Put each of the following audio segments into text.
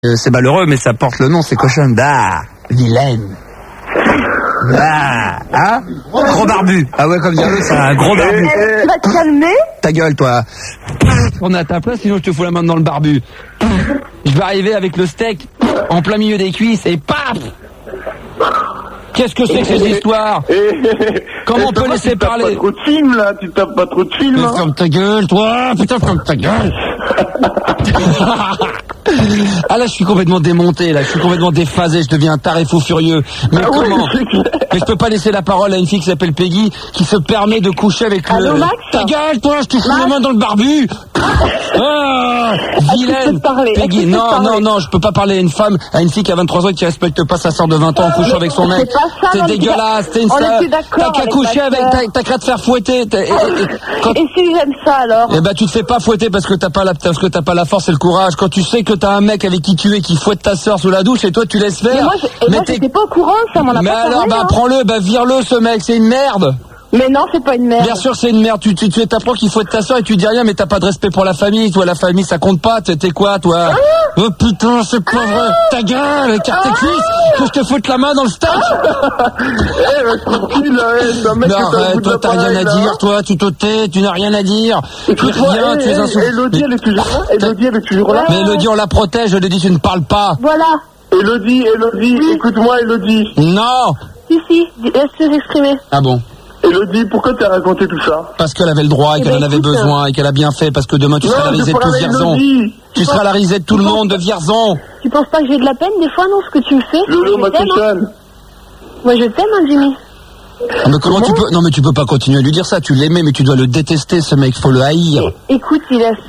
C'est malheureux, mais ça porte le nom, c'est cochonne. Ah, vilaine. Ah, hein? Gros barbu. Ah ouais, comme dire l'autre, c'est un gros barbu. Tu vas te calmer? Ta gueule, toi. On est à ta place, sinon je te fous la main dans le barbu. Je vais arriver avec le steak en plein milieu des cuisses et paf! Qu'est-ce que c'est que cette histoire? Comment on peut laisser parler? Tu tapes pas trop de films, là. Tu tapes pas trop de films, hein. Ferme ta gueule, toi. Putain, ferme ta gueule. Ah là, je suis complètement démonté, là. Je suis complètement déphasé. Je deviens un taré fou furieux. Mais comment? Mais je peux pas laisser la parole à une fille qui s'appelle Peggy, qui se permet de coucher avec Allô, le... Max? Ta gueule, toi, je te fous la main dans le barbu. Ah, vilaine. Peggy, non, je peux pas parler à une femme, à une fille qui a 23 ans et qui respecte pas sa sœur de 20 ans en couchant avec son mec. C'est dégueulasse, t'es une sœur. T'as qu'à coucher avec, t'as qu'à te faire fouetter. Et si j'aime ça, alors? Eh ben, tu te fais pas fouetter parce que t'as pas la force et le courage. Quand tu sais que t'as un mec avec qui tu es qui fouette ta sœur sous la douche et toi tu laisses faire. Mais moi j'étais pas au courant, ça m'en a pas parlé. Mais alors, bah, prends-le, bah, vire-le, ce mec, c'est une merde. Mais non, c'est pas une merde. Bien sûr, c'est une merde. Tu t'apprends qu'il faut être ta soeur et tu dis rien, mais t'as pas de respect pour la famille. Toi, la famille, ça compte pas. T'es quoi, toi? Oh putain, c'est pas vrai. Ta gueule, écarte tes cuisses, que je te foute la main dans le steak. Tranquille, mais arrête, toi, t'as rien à dire, toi. Tu te tais, tu n'as rien à dire. Écoute, viens, tu es un souffle. Elodie, elle est toujours là. Elodie, elle est toujours là. Mais Elodie, on la protège. Elodie, tu ne parles pas. Voilà. Elodie, écoute-moi, Elodie. Si, Non. laisse-le s'exprimer. Ah bon? Elodie, pourquoi t'as raconté tout ça? Parce qu'elle avait le droit et qu'elle en avait besoin et qu'elle a bien fait, parce que demain tu seras la risée de tous Vierzon. Tu seras la risée de tout le monde de Vierzon. Tu penses pas que j'ai de la peine des fois, non, ce que tu me fais? Lolo, ma cochonne. Moi je t'aime, hein, Jimmy. Mais comment tu peux... Non mais tu peux pas continuer à lui dire ça, tu l'aimais mais tu dois le détester, ce mec, faut le haïr. Écoute, il a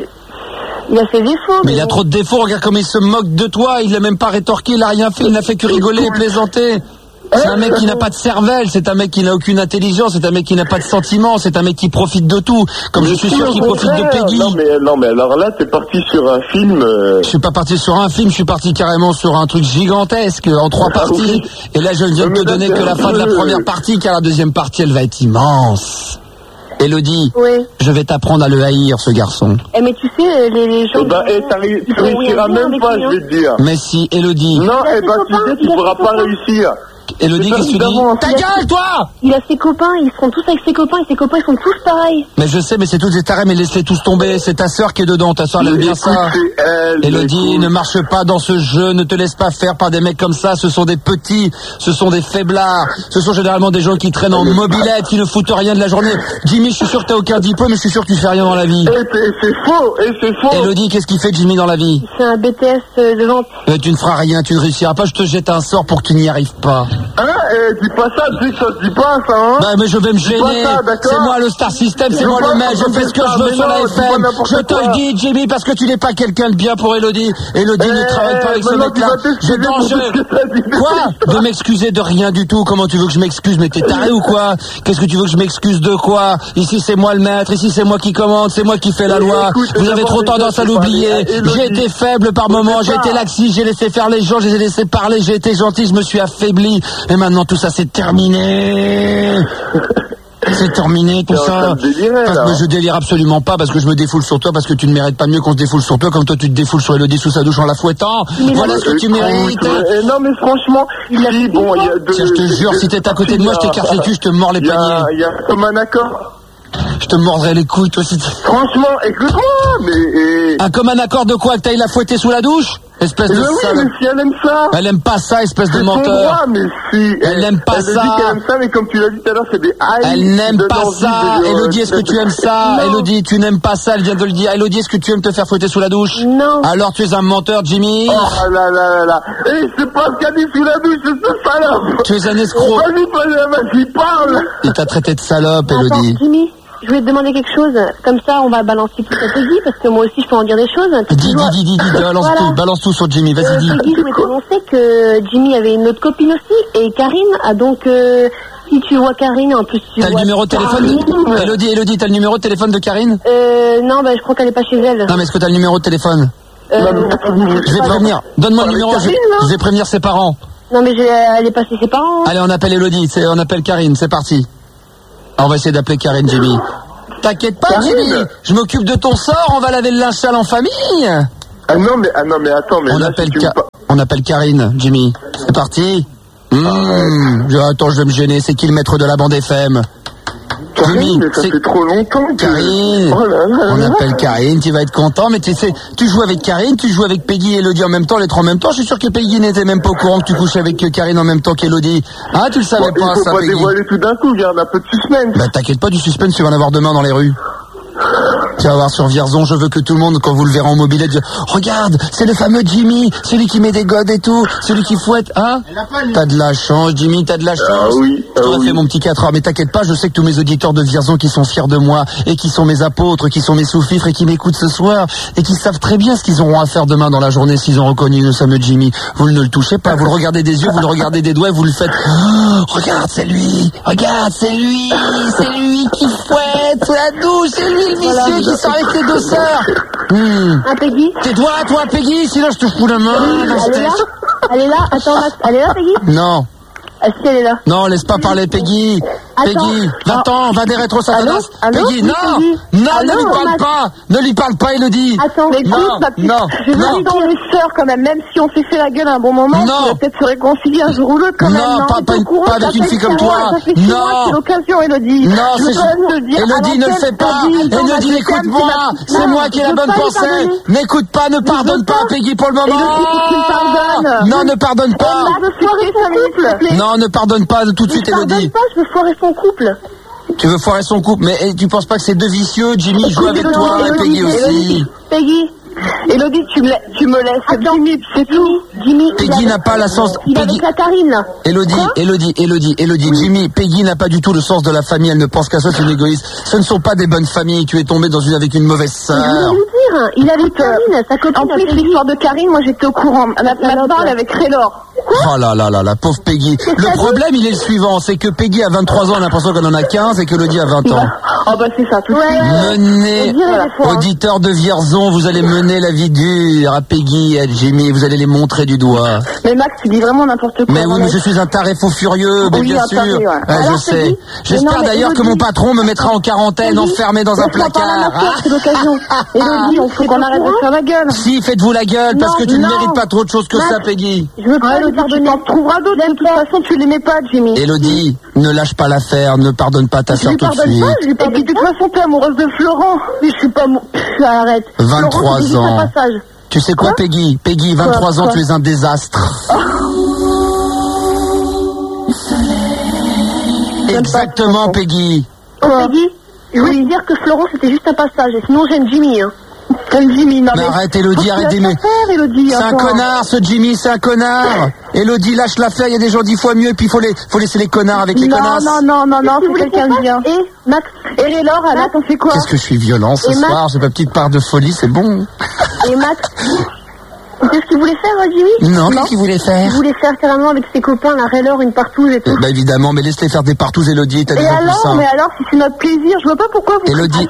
ses défauts. Mais il a trop de défauts, regarde comme il se moque de toi, il l'a même pas rétorqué, il a rien fait, il n'a fait que rigoler et plaisanter. C'est un mec qui n'a pas de cervelle, c'est un mec qui n'a aucune intelligence, c'est un mec qui n'a pas de sentiments, c'est un mec qui profite de tout, comme je suis sûr qu'il profite de Peggy. Non mais alors là, t'es parti sur un film... Je suis pas parti sur un film, je suis parti carrément sur un truc gigantesque, en 3 parties. Oui. Et là, je ne viens de te donner que la fin de la première partie, car la deuxième partie, elle va être immense. Elodie, oui. Je vais t'apprendre à le haïr, ce garçon. Mais tu sais, les gens... tu réussiras même pas, je vais te dire. Mais si, Elodie... Non, tu sais, tu pourras pas réussir. Elodie, qu'est-ce que tu dis? Ta gueule, toi! Il a ses copains, ils seront tous avec ses copains, et ses copains, ils sont tous pareils. Mais je sais, mais c'est tous des tarés, mais laisse-les tous tomber. C'est ta sœur qui est dedans, ta sœur, elle aime bien ça. Elodie, ne marche pas dans ce jeu, ne te laisse pas faire par des mecs comme ça. Ce sont des petits, ce sont des faiblards. Ce sont généralement des gens qui traînent en mobilette, qui ne foutent rien de la journée. Jimmy, je suis sûr que t'as aucun diplôme, mais je suis sûr que tu fais rien dans la vie. C'est faux. Elodie, qu'est-ce qu'il fait, Jimmy, dans la vie? C'est un BTS de vente. Tu ne feras rien, tu ne réussiras pas, je te jette un sort pour que tu n'y arrives pas. Dis pas ça, tu sais que ça se dit pas, ça, hein. Bah, mais je vais me gêner. C'est moi le Star System, c'est moi le mec, je fais ce que je veux sur la FM. Je te le dis, Jimmy, parce que tu n'es pas quelqu'un de bien pour Elodie. Elodie ne travaille pas avec ce mec-là. Je danger. Quoi? De m'excuser de rien du tout. Comment tu veux que je m'excuse? Mais t'es taré ou quoi? Qu'est-ce que tu veux que je m'excuse de quoi? Ici, c'est moi le maître. Ici, c'est moi qui commande. C'est moi qui fais la loi. Vous avez trop tendance à l'oublier. J'ai été faible par moments. J'ai été laxiste. J'ai laissé faire les gens. Je les ai laissés parler. J'ai été gentil. Je me suis affaibli. Et maintenant, tout ça, c'est terminé. C'est terminé tout ça. Parce que je délire absolument pas, parce que je me défoule sur toi, parce que tu ne mérites pas mieux qu'on se défoule sur toi, comme toi tu te défoules sur Elodie sous sa douche en la fouettant. Voilà ce que tu mérites. Non mais franchement, tiens, je te jure, si t'es à côté de moi, je t'écarte les culs, je te mords les poignets. Il y a comme un accord. Je te mordrai les couilles, toi, si tu... Franchement, écoute-moi, mais... Un commun accord de quoi? Que t'ailles la fouetter sous la douche? Espèce de sale. Oui, mais si elle aime ça. Elle aime pas ça, espèce de menteur. Droit, mais si. Elle n'aime pas ça. Elle dit qu'elle aime ça, mais comme tu l'as dit tout à l'heure, c'est des haïs. Elle n'aime pas ça. Elodie, est-ce que tu aimes ça? Elodie, tu n'aimes pas ça, elle vient de le dire. Elodie, est-ce que tu aimes te faire fouetter sous la douche? Non. Alors tu es un menteur, Jimmy. Oh là là là. Eh, c'est pas ce qu'a dit sous la douche, c'est ce salope. Tu es un escroc. Vas-y, parle. Il t'a traité de salope, Elodie. Jimmy. Je voulais te demander quelque chose, comme ça on va balancer tout à Peggy, parce que moi aussi je peux en dire des choses. Dis, balance tout sur Jimmy, vas-y, dis. Peggy, je voulais t'annoncer que Jimmy avait une autre copine aussi, et Karine a donc, si tu vois Karine, en plus tu vois... T'as le numéro de téléphone Elodie, t'as le numéro de téléphone de Karine? Non, je crois qu'elle est pas chez elle. Non, mais est-ce que t'as le numéro de téléphone? Je vais prévenir, donne-moi le numéro, je vais prévenir ses parents. Non, mais elle est pas chez ses parents. Allez, on appelle Elodie, on appelle Karine, c'est parti. On va essayer d'appeler Karine, Jimmy. T'inquiète pas, Jimmy. Je m'occupe de ton sort. On va laver le linge sale en famille. Ah non, mais attends, mais on appelle Karine, Jimmy. C'est parti. Attends, je vais me gêner. C'est qui le maître de la bande FM? Karine, mais ça fait trop longtemps. Karine, on appelle Karine, tu vas être content, mais tu sais, tu joues avec Karine, tu joues avec Peggy et Elodie en même temps, les trois en même temps. Je suis sûr que Peggy n'était même pas au courant que tu couchais avec Karine en même temps qu'Elodie. Ah, tu le savais pas, ça, Peggy. Il faut pas dévoiler tout d'un coup, garde un peu de suspense. Bah, t'inquiète pas, du suspense, tu vas en avoir demain dans les rues. Tu vas voir sur Vierzon, je veux que tout le monde, quand vous le verrez en mobilette, dise regarde, c'est le fameux Jimmy, celui qui met des godes et tout, celui qui fouette, hein? T'as de la chance, Jimmy, t'as de la chance. Oui. J'aurais fait mon petit 4 heures, mais t'inquiète pas, je sais que tous mes auditeurs de Vierzon qui sont fiers de moi, et qui sont mes apôtres, qui sont mes sous-fifres, et qui m'écoutent ce soir, et qui savent très bien ce qu'ils auront à faire demain dans la journée s'ils ont reconnu le fameux Jimmy. Vous ne le touchez pas, vous le regardez des yeux, vous le regardez des doigts, et vous le faites, oh, regarde, c'est lui, regarde, c'est lui qui fouette la douche, c'est lui le vicieux qui sort avec les deux sœurs. Ah, Peggy? Tais-toi, toi, Peggy, sinon je te fous la main. Elle est là? Attends, Max, elle est là, Peggy? Non. Est-ce qu'elle est là? Non, laisse pas parler Peggy. Peggy, va-t'en, va des rétro-satanas. Peggy, non, ne lui parle pas. Ne lui parle pas, Elodie. Attends, mais écoute, ma petite, je veux dire dans les sœurs quand même si on s'est fait la gueule à un bon moment, on va peut-être se réconcilier un jour ou l'autre quand même. Non, pas avec une fille comme toi. Non. C'est l'occasion, Elodie. Non, Elodie, ne le fais pas. Elodie, écoute-moi. C'est moi qui ai la bonne pensée. N'écoute pas, ne pardonne pas, Peggy, pour le moment. Non, ne pardonne pas. Non, ne pardonne pas tout de suite, Elodie. Je veux foirer son couple. Tu veux foirer son couple, mais tu penses pas que c'est deux vicieux? Jimmy joue avec toi et Peggy aussi. Peggy, Elodie, tu me laisses. Attends, Jimmy, c'est tout. Peggy n'a pas la sens. Il est avec la Karine, là. Elodie, Jimmy, Peggy n'a pas du tout le sens de la famille. Elle ne pense qu'à ça, c'est une égoïste. Ce ne sont pas des bonnes familles. Tu es tombé avec une mauvaise sœur. Je voulais lui dire, il est avec Karine, sa copine. En plus, l'histoire de Karine, moi j'étais au courant. Ma parle avec Raylor. Oh là là là, la pauvre Peggy. Le problème, il est le suivant, c'est que Peggy a 23 ans, on a l'impression qu'elle en a 15 et que Elodie a 20 ans. Oh bah c'est ça, tout de suite. Menez, auditeurs de Vierzon, vous allez mener la vie dure à Peggy et à Jimmy, vous allez les montrer du doigt. Mais Max, tu dis vraiment n'importe quoi. Mais oui, mais je suis un taré fou furieux, mais bien sûr. Je sais. J'espère d'ailleurs que mon patron me mettra en quarantaine, enfermé dans un placard. C'est l'occasion. Elodie, il faut qu'on arrête de faire la gueule. Si, faites-vous la gueule, parce que tu ne mérites pas trop de choses que ça, Peggy. Je veux pas le pardonner. Tu trouveras d'autres. De toute façon, tu l'aimais pas, Jimmy. Elodie, ne lâche pas l'affaire, ne pardonne pas ta soeur tout de suite. Et puis de toute façon, t'es amoureuse de Florent. Mais je suis pas... Arrête. 23 ans. Tu sais quoi, Peggy? Peggy, 23 ans, tu es un désastre. Exactement, Peggy. Peggy, je voulais lui dire que Florent, c'était juste un passage. Et sinon, j'aime Jimmy, hein. Jimmy, non mais arrête, Elodie, arrête d'aimer. C'est un connard, ce Jimmy, c'est un connard. Elodie, lâche l'affaire, il y a des gens 10 fois mieux, et puis faut laisser les connards avec les connasses. Non, c'est quelqu'un de bien. Et Max, et Raylor, alors t'en fais quoi? Qu'est-ce que je suis violent ce soir, j'ai ma petite part de folie, c'est bon. Et Max, qu'est-ce qu'il voulait faire, Jimmy? Non, qu'est-ce qu'il voulait faire? Il voulait faire carrément avec ses copains, la Raylor, une partouze et tout. Bah évidemment, mais laisse-les faire des partouses, Elodie, t'as des enfants. Mais alors, si c'est notre plaisir, je vois pas pourquoi vous... Elodie.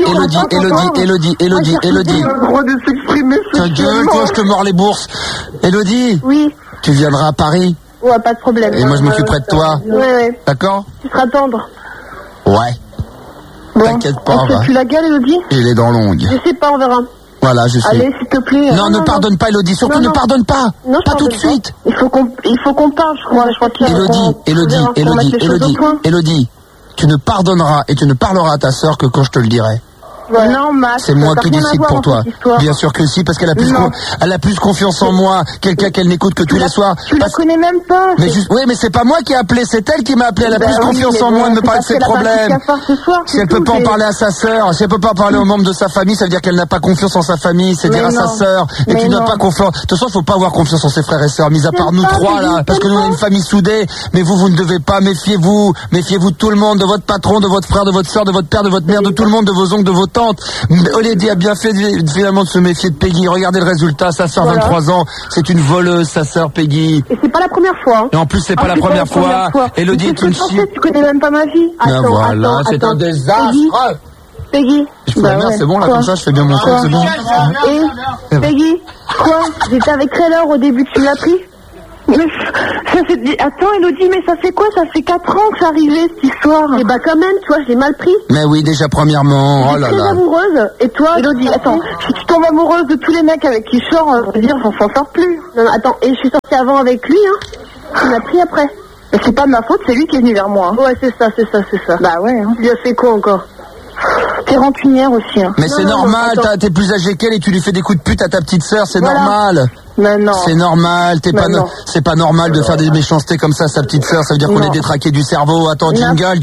Ta gueule, toi, je te mords les bourses. Elodie. Oui. Tu viendras à Paris. Ouais, pas de problème. Et moi, je m'occuperai de toi. Ouais. D'accord? Tu seras tendre. Ouais. Bon. T'inquiète pas, va. Tu la gueule, Elodie? Il est dans l'ongle. Je sais pas, on verra. Voilà, je sais. Allez, s'il te plaît. Non, ne pardonne pas, Elodie. Surtout, ne pardonne pas. Non, pas tout de suite. Il faut qu'on parle, je crois qu'il y a... Elodie, tu ne pardonneras et tu ne parleras à ta sœur que quand je te le dirai. Ouais. Non, Max, c'est moi qui décide pour toi. Bien sûr que si, parce qu'elle a plus confiance en moi, quelqu'un qu'elle n'écoute que tous les soirs. Tu la connais même pas. Oui, mais c'est pas moi qui ai appelé, c'est elle qui m'a appelé. Elle a plus confiance en moi de me parler de ses problèmes. Si elle peut pas en parler à sa sœur, si elle peut pas parler aux membres de sa famille, ça veut dire qu'elle n'a pas confiance en sa famille, c'est-à-dire à sa sœur. Et tu n'as pas confiance. De toute façon, il faut pas avoir confiance en ses frères et sœurs, mis à part nous trois là, parce que nous on est une famille soudée. Mais vous ne devez pas, méfiez-vous de tout le monde, de votre patron, de votre frère, de votre sœur, de votre père, de votre mère, de tout le monde, de vos oncles, de vos tantes. Elodie a bien fait finalement de se méfier de Peggy. Regardez le résultat, sa sœur 23 ans, c'est une voleuse, sa sœur Peggy. Et c'est pas la première fois. Et en plus c'est pas la première fois. Elodie est une fille. Tu connais même pas ma vie. Voilà, c'est un désastre. Peggy. Je fous la merde, c'est bon là, comme ça je fais bien mon truc, c'est bon. Et Peggy, quoi? J'étais avec Raylor au début, tu l'as pris? Mais ça fait... Attends, Elodie, mais ça fait quoi? Ça fait 4 ans que c'est arrivé, cette histoire. Eh bah quand même, tu vois, je l'ai mal pris. Mais oui, déjà premièrement, oh là là. Je suis très amoureuse. Et toi, Elodie, attends, si tu tombes amoureuse de tous les mecs avec qui je sors, on va dire, on s'en sort plus. Non, attends, et je suis sortie avant avec lui, hein. Il m'a pris après. Et c'est pas de ma faute, c'est lui qui est venu vers moi. Hein. Ouais, c'est ça. Bah ouais, hein. Tu lui as fait quoi encore? T'es rancunière aussi, hein. Mais non, c'est normal, t'es plus âgé qu'elle et tu lui fais des coups de pute à ta petite sœur, c'est normal. Mais non. C'est normal, c'est pas normal de faire des méchancetés comme ça à sa petite sœur, ça veut dire qu'on est détraqué du cerveau. Attends, jingle.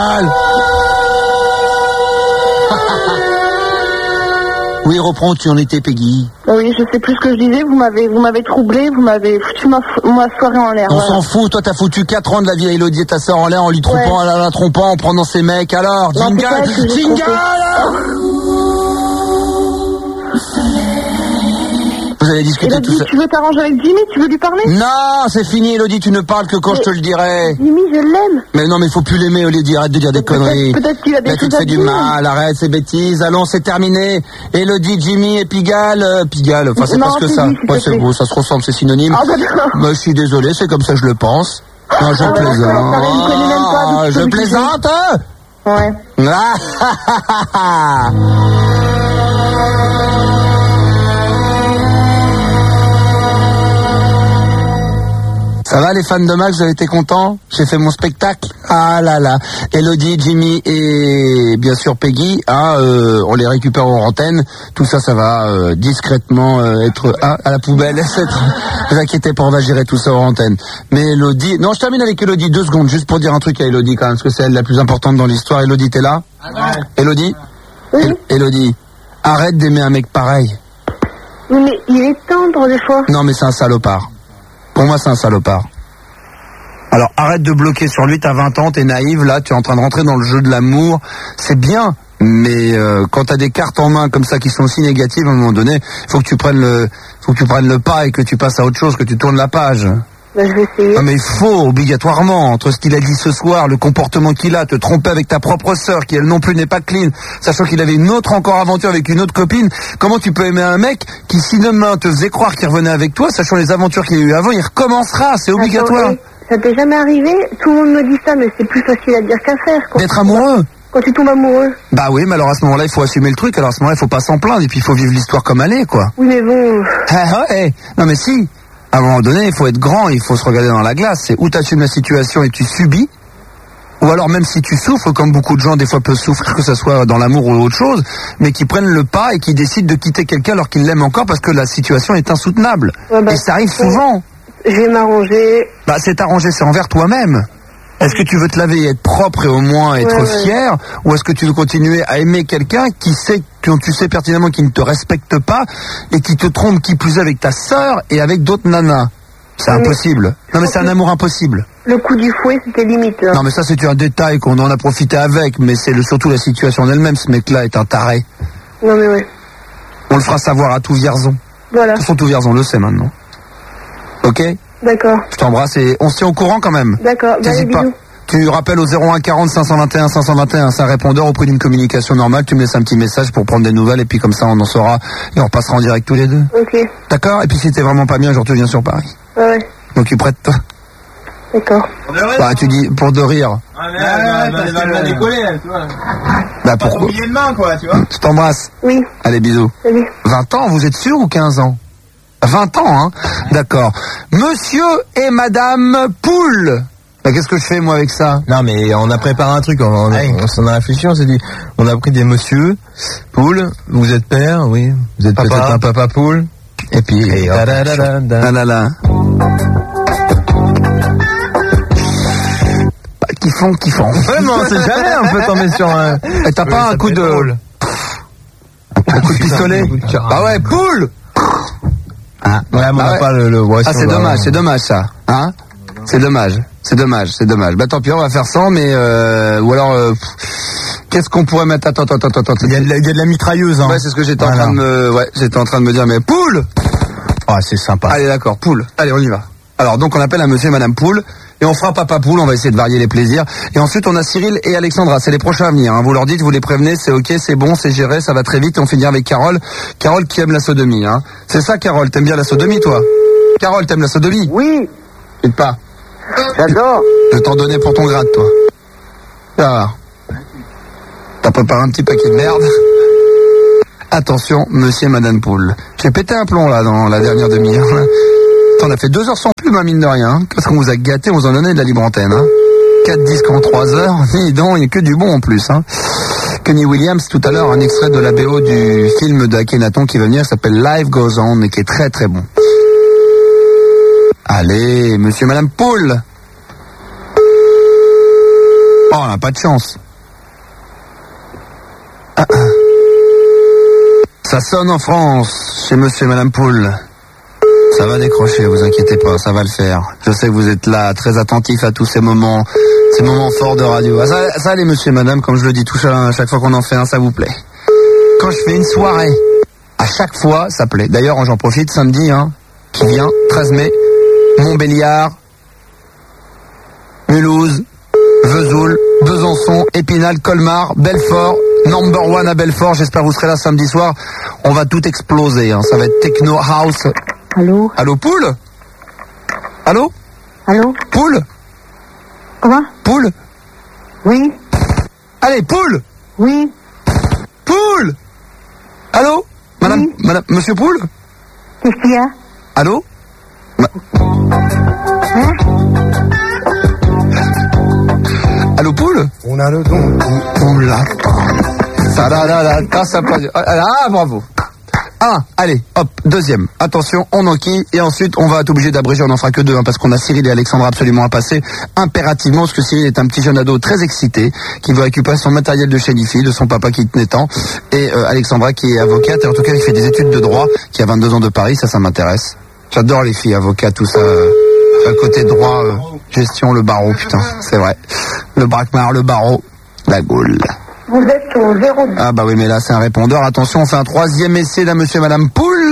Oui, reprends, tu en étais, Peggy. Oui, je sais plus ce que je disais, vous m'avez troublé, vous m'avez foutu ma soirée en l'air. On s'en fout, toi t'as foutu 4 ans de la vie à Elodie et ta sœur en l'air en lui trompant, la trompant, en prenant ses mecs, alors, jingle. Vous allez discuter Elodie, tout ça. Tu veux t'arranger avec Jimmy? Tu veux lui parler? Non, c'est fini, Elodie, tu ne parles que quand je te le dirai. Jimmy, je l'aime. Mais non, mais il faut plus l'aimer, Elodie, arrête de dire des conneries. Peut-être qu'il a des choses à dire. Tu te fais du mal, arrête ces bêtises. Allons, c'est terminé. Elodie, Jimmy et Pigalle, enfin c'est presque ça. Ouais, c'est beau, ça se ressemble, c'est synonyme. Ah, d'accord. Bah, je suis désolé, c'est comme ça que je le pense. Non, je plaisante. Je plaisante. Ouais. Ça va les fans de Max, vous avez été contents? J'ai fait mon spectacle. Ah là là. Elodie, Jimmy et bien sûr Peggy, on les récupère en antenne. Tout ça, ça va discrètement être à la poubelle. Ne vous inquiétez pas, on va gérer tout ça en antenne. Mais Elodie... Non, je termine avec Elodie, 2 secondes, juste pour dire un truc à Elodie quand même, parce que c'est elle la plus importante dans l'histoire. Elodie, t'es là? Elodie? Oui. Elodie, arrête d'aimer un mec pareil. Oui, mais il est tendre des fois. Non, mais c'est un salopard. Pour moi, c'est un salopard. Alors, arrête de bloquer sur lui, t'as 20 ans, t'es naïve, là, tu es en train de rentrer dans le jeu de l'amour. C'est bien, mais quand t'as des cartes en main comme ça qui sont aussi négatives, à un moment donné, faut que tu prennes le pas et que tu passes à autre chose, que tu tournes la page. Bah, je vais essayer. Non, mais il faut, obligatoirement, entre ce qu'il a dit ce soir, le comportement qu'il a, te tromper avec ta propre sœur, qui elle non plus n'est pas clean, sachant qu'il avait une autre encore aventure avec une autre copine, comment tu peux aimer un mec qui, si demain te faisait croire qu'il revenait avec toi, sachant les aventures qu'il y a eu avant, il recommencera, c'est obligatoire. Attends, ça t'est jamais arrivé? Tout le monde me dit ça, mais c'est plus facile à dire qu'à faire. D'être amoureux? Quand tu tombes amoureux? Bah oui, mais alors à ce moment-là, il faut assumer le truc, alors à ce moment-là, il faut pas s'en plaindre, et puis il faut vivre l'histoire comme elle est, quoi. Oui, mais bon... Non mais si, à un moment donné, il faut être grand, il faut se regarder dans la glace, c'est où t'assumes la situation et tu subis, ou alors même si tu souffres, comme beaucoup de gens des fois peuvent souffrir, que ce soit dans l'amour ou autre chose, mais qui prennent le pas et qui décident de quitter quelqu'un alors qu'ils l'aiment encore parce que la situation est insoutenable. Ouais, bah, et ça arrive souvent. Je vais m'arranger. Bah c'est t'arranger, c'est envers toi-même. Est-ce que tu veux te laver et être propre et au moins être fier, ou est-ce que tu veux continuer à aimer quelqu'un qui sait, dont tu sais pertinemment qu'il ne te respecte pas et qui te trompe qui plus est avec ta sœur et avec d'autres nanas? C'est impossible. Non mais c'est un amour impossible. Le coup du fouet, c'était limite. Non mais ça c'est un détail qu'on en a profité avec, mais c'est surtout la situation en elle-même. Ce mec-là est un taré. Non mais ouais. On le fera savoir à tout Vierzon. Voilà. De toute façon, tout Vierzon le sait maintenant. Ok? D'accord. Je t'embrasse et on se tient au courant quand même. D'accord. N'hésite pas. Tu rappelles au 01 40 521 521, c'est un répondeur au prix d'une communication normale. Tu me laisses un petit message pour prendre des nouvelles et puis comme ça on en saura et on repassera en direct tous les deux. Ok. D'accord? Et puis si t'es vraiment pas bien, je te viens sur Paris. Ouais. Donc tu prêtes toi? D'accord. Bah tu dis pour de rire. Ah mais elle va décoller, tu vois. Bah pourquoi? De main, quoi, tu vois. Je t'embrasse. Oui. Allez, bisous. Salut. 20 ans, vous êtes sûr ou 15 ans? 20 ans, hein? D'accord. Monsieur et Madame Poule. Bah, qu'est-ce que je fais, moi, avec ça? Non, mais on a préparé un truc, on s'en a réfléchi, on s'est dit, on a pris des monsieur Poule, vous êtes père, oui, vous êtes peut-être un papa Poule, et puis... Ah là là. Kiffant. Vraiment, c'est jamais un peu tombé sur un... Et t'as pas un coup de... Un coup de pistolet? Ah ouais, Poule! Ah, ouais, mais on n'a pas le ah, c'est dommage ça. Hein? C'est dommage. Bah tant pis, on va faire ça, mais ou alors qu'est-ce qu'on pourrait mettre? Attends. Il y a de la mitrailleuse, hein. Ouais, c'est ce que j'étais en train de me dire, mais Poule! Ah, c'est sympa. Allez, d'accord, Poule. Allez, on y va. Alors donc on appelle un monsieur et madame Poule. Et on fera Papa Poule, on va essayer de varier les plaisirs. Et ensuite, on a Cyril et Alexandra. C'est les prochains à venir. Hein. Vous leur dites, vous les prévenez, c'est ok, c'est bon, c'est géré, ça va très vite. Et on finira avec Carole. Carole qui aime la sodomie. Hein. C'est ça, Carole, t'aimes bien la sodomie, toi? Carole, t'aimes la sodomie? Oui. T'inquiète pas. J'adore. Je vais t'en donner pour ton grade, toi. Ah. T'as préparé un petit paquet de merde. Attention, monsieur et madame Poule. J'ai pété un plomb, là, dans la dernière demi-heure. On a fait 2 heures sans pub, mine de rien. Hein, parce qu'on vous a gâté, on vous en donnait de la libre antenne. Hein. 4 disques en 3 heures. Dis donc, il n'y a que du bon en plus. Hein. Kenny Williams, tout à l'heure, un extrait de la BO du film de Akhenaton qui va venir, s'appelle Life Goes On, et qui est très très bon. Allez, monsieur et madame Poule. Oh, on n'a pas de chance. Ça sonne en France, chez monsieur et madame Poule. Ça va décrocher, vous inquiétez pas, ça va le faire. Je sais que vous êtes là, très attentifs à tous ces moments forts de radio. Ah, ça allez, monsieur et madame, comme je le dis à chaque fois qu'on en fait un, ça vous plaît. Quand je fais une soirée, à chaque fois, ça plaît. D'ailleurs, j'en profite, samedi, hein, qui vient, 13 mai, Montbéliard, Mulhouse, Vesoul, Besançon, Épinal, Colmar, Belfort, number 1 à Belfort. J'espère que vous serez là samedi soir. On va tout exploser, hein. Ça va être techno house. Allô? Allô, Poule? Allô? Allô? Poule? Quoi? Poule? Oui? Allez, Poule? Oui? Poule? Allô? Madame, oui? Madame, monsieur Poule? Qu'est-ce qu'il y a? Allô? Hein? Allô, Poule? On a le don. Poule. Ah, bravo. Allez, hop, deuxième. Attention, on enquille et ensuite on va être obligé d'abréger, on n'en fera que 2 hein, parce qu'on a Cyril et Alexandra absolument à passer impérativement parce que Cyril est un petit jeune ado très excité qui veut récupérer son matériel de chez Nifi, de son papa qui tenait tant, et Alexandra qui est avocate et en tout cas qui fait des études de droit, qui a 22 ans de Paris, ça m'intéresse. J'adore les filles avocates, tout ça. À côté droit, gestion, le barreau, putain, c'est vrai. Le braquemar, le barreau, la Gaule. Vous êtes au 02. Ah bah oui, mais là c'est un répondeur. Attention, on fait un 3e essai d'un monsieur et madame Poule.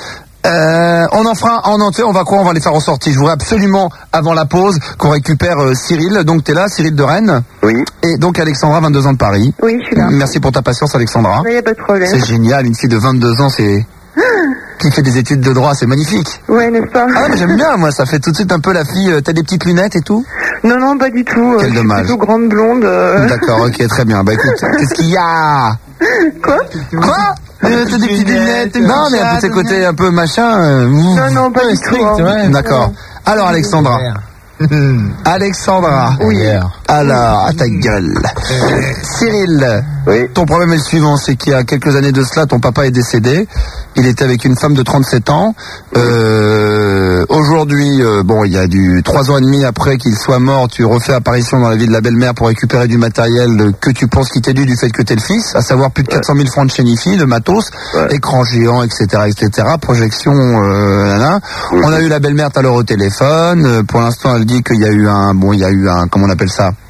On en fera en entier. On va quoi? On va les faire ressortir. Je voudrais absolument, avant la pause, qu'on récupère Cyril. Donc t'es là, Cyril de Rennes. Oui. Et donc Alexandra, 22 ans de Paris. Oui, je suis là. Merci pour ta patience, Alexandra. Il n'y a pas de problème. C'est génial, une fille de 22 ans, c'est... qui fait des études de droit, c'est magnifique. Ouais, n'est-ce pas? Ah mais j'aime bien, moi, ça fait tout de suite un peu la fille, t'as des petites lunettes et tout? Non, pas du tout. Quel dommage. Plutôt grande blonde. D'accord, ok, très bien. Bah écoute, qu'est-ce qu'il y a? Quoi? T'as des petites lunettes? Non, mais un petit côté un peu machin. Non, pas du tout. Hein. D'accord. Alors Alexandra. Alexandra. Oui. Alors, à ta gueule. Cyril, oui. Ton problème est le suivant, c'est qu'il y a quelques années de cela, ton papa est décédé. Il était avec une femme de 37 ans. Aujourd'hui, il y a 3 ans et demi après qu'il soit mort, tu refais apparition dans la vie de la belle-mère pour récupérer du matériel que tu penses qui t'est dû du fait que t'es le fils, à savoir plus de 400 000 francs de chez Nifi, de matos, écran géant, etc., projection, On a eu la belle-mère tout à l'heure au téléphone. Pour l'instant, elle dit qu'il y a eu comment on appelle ça?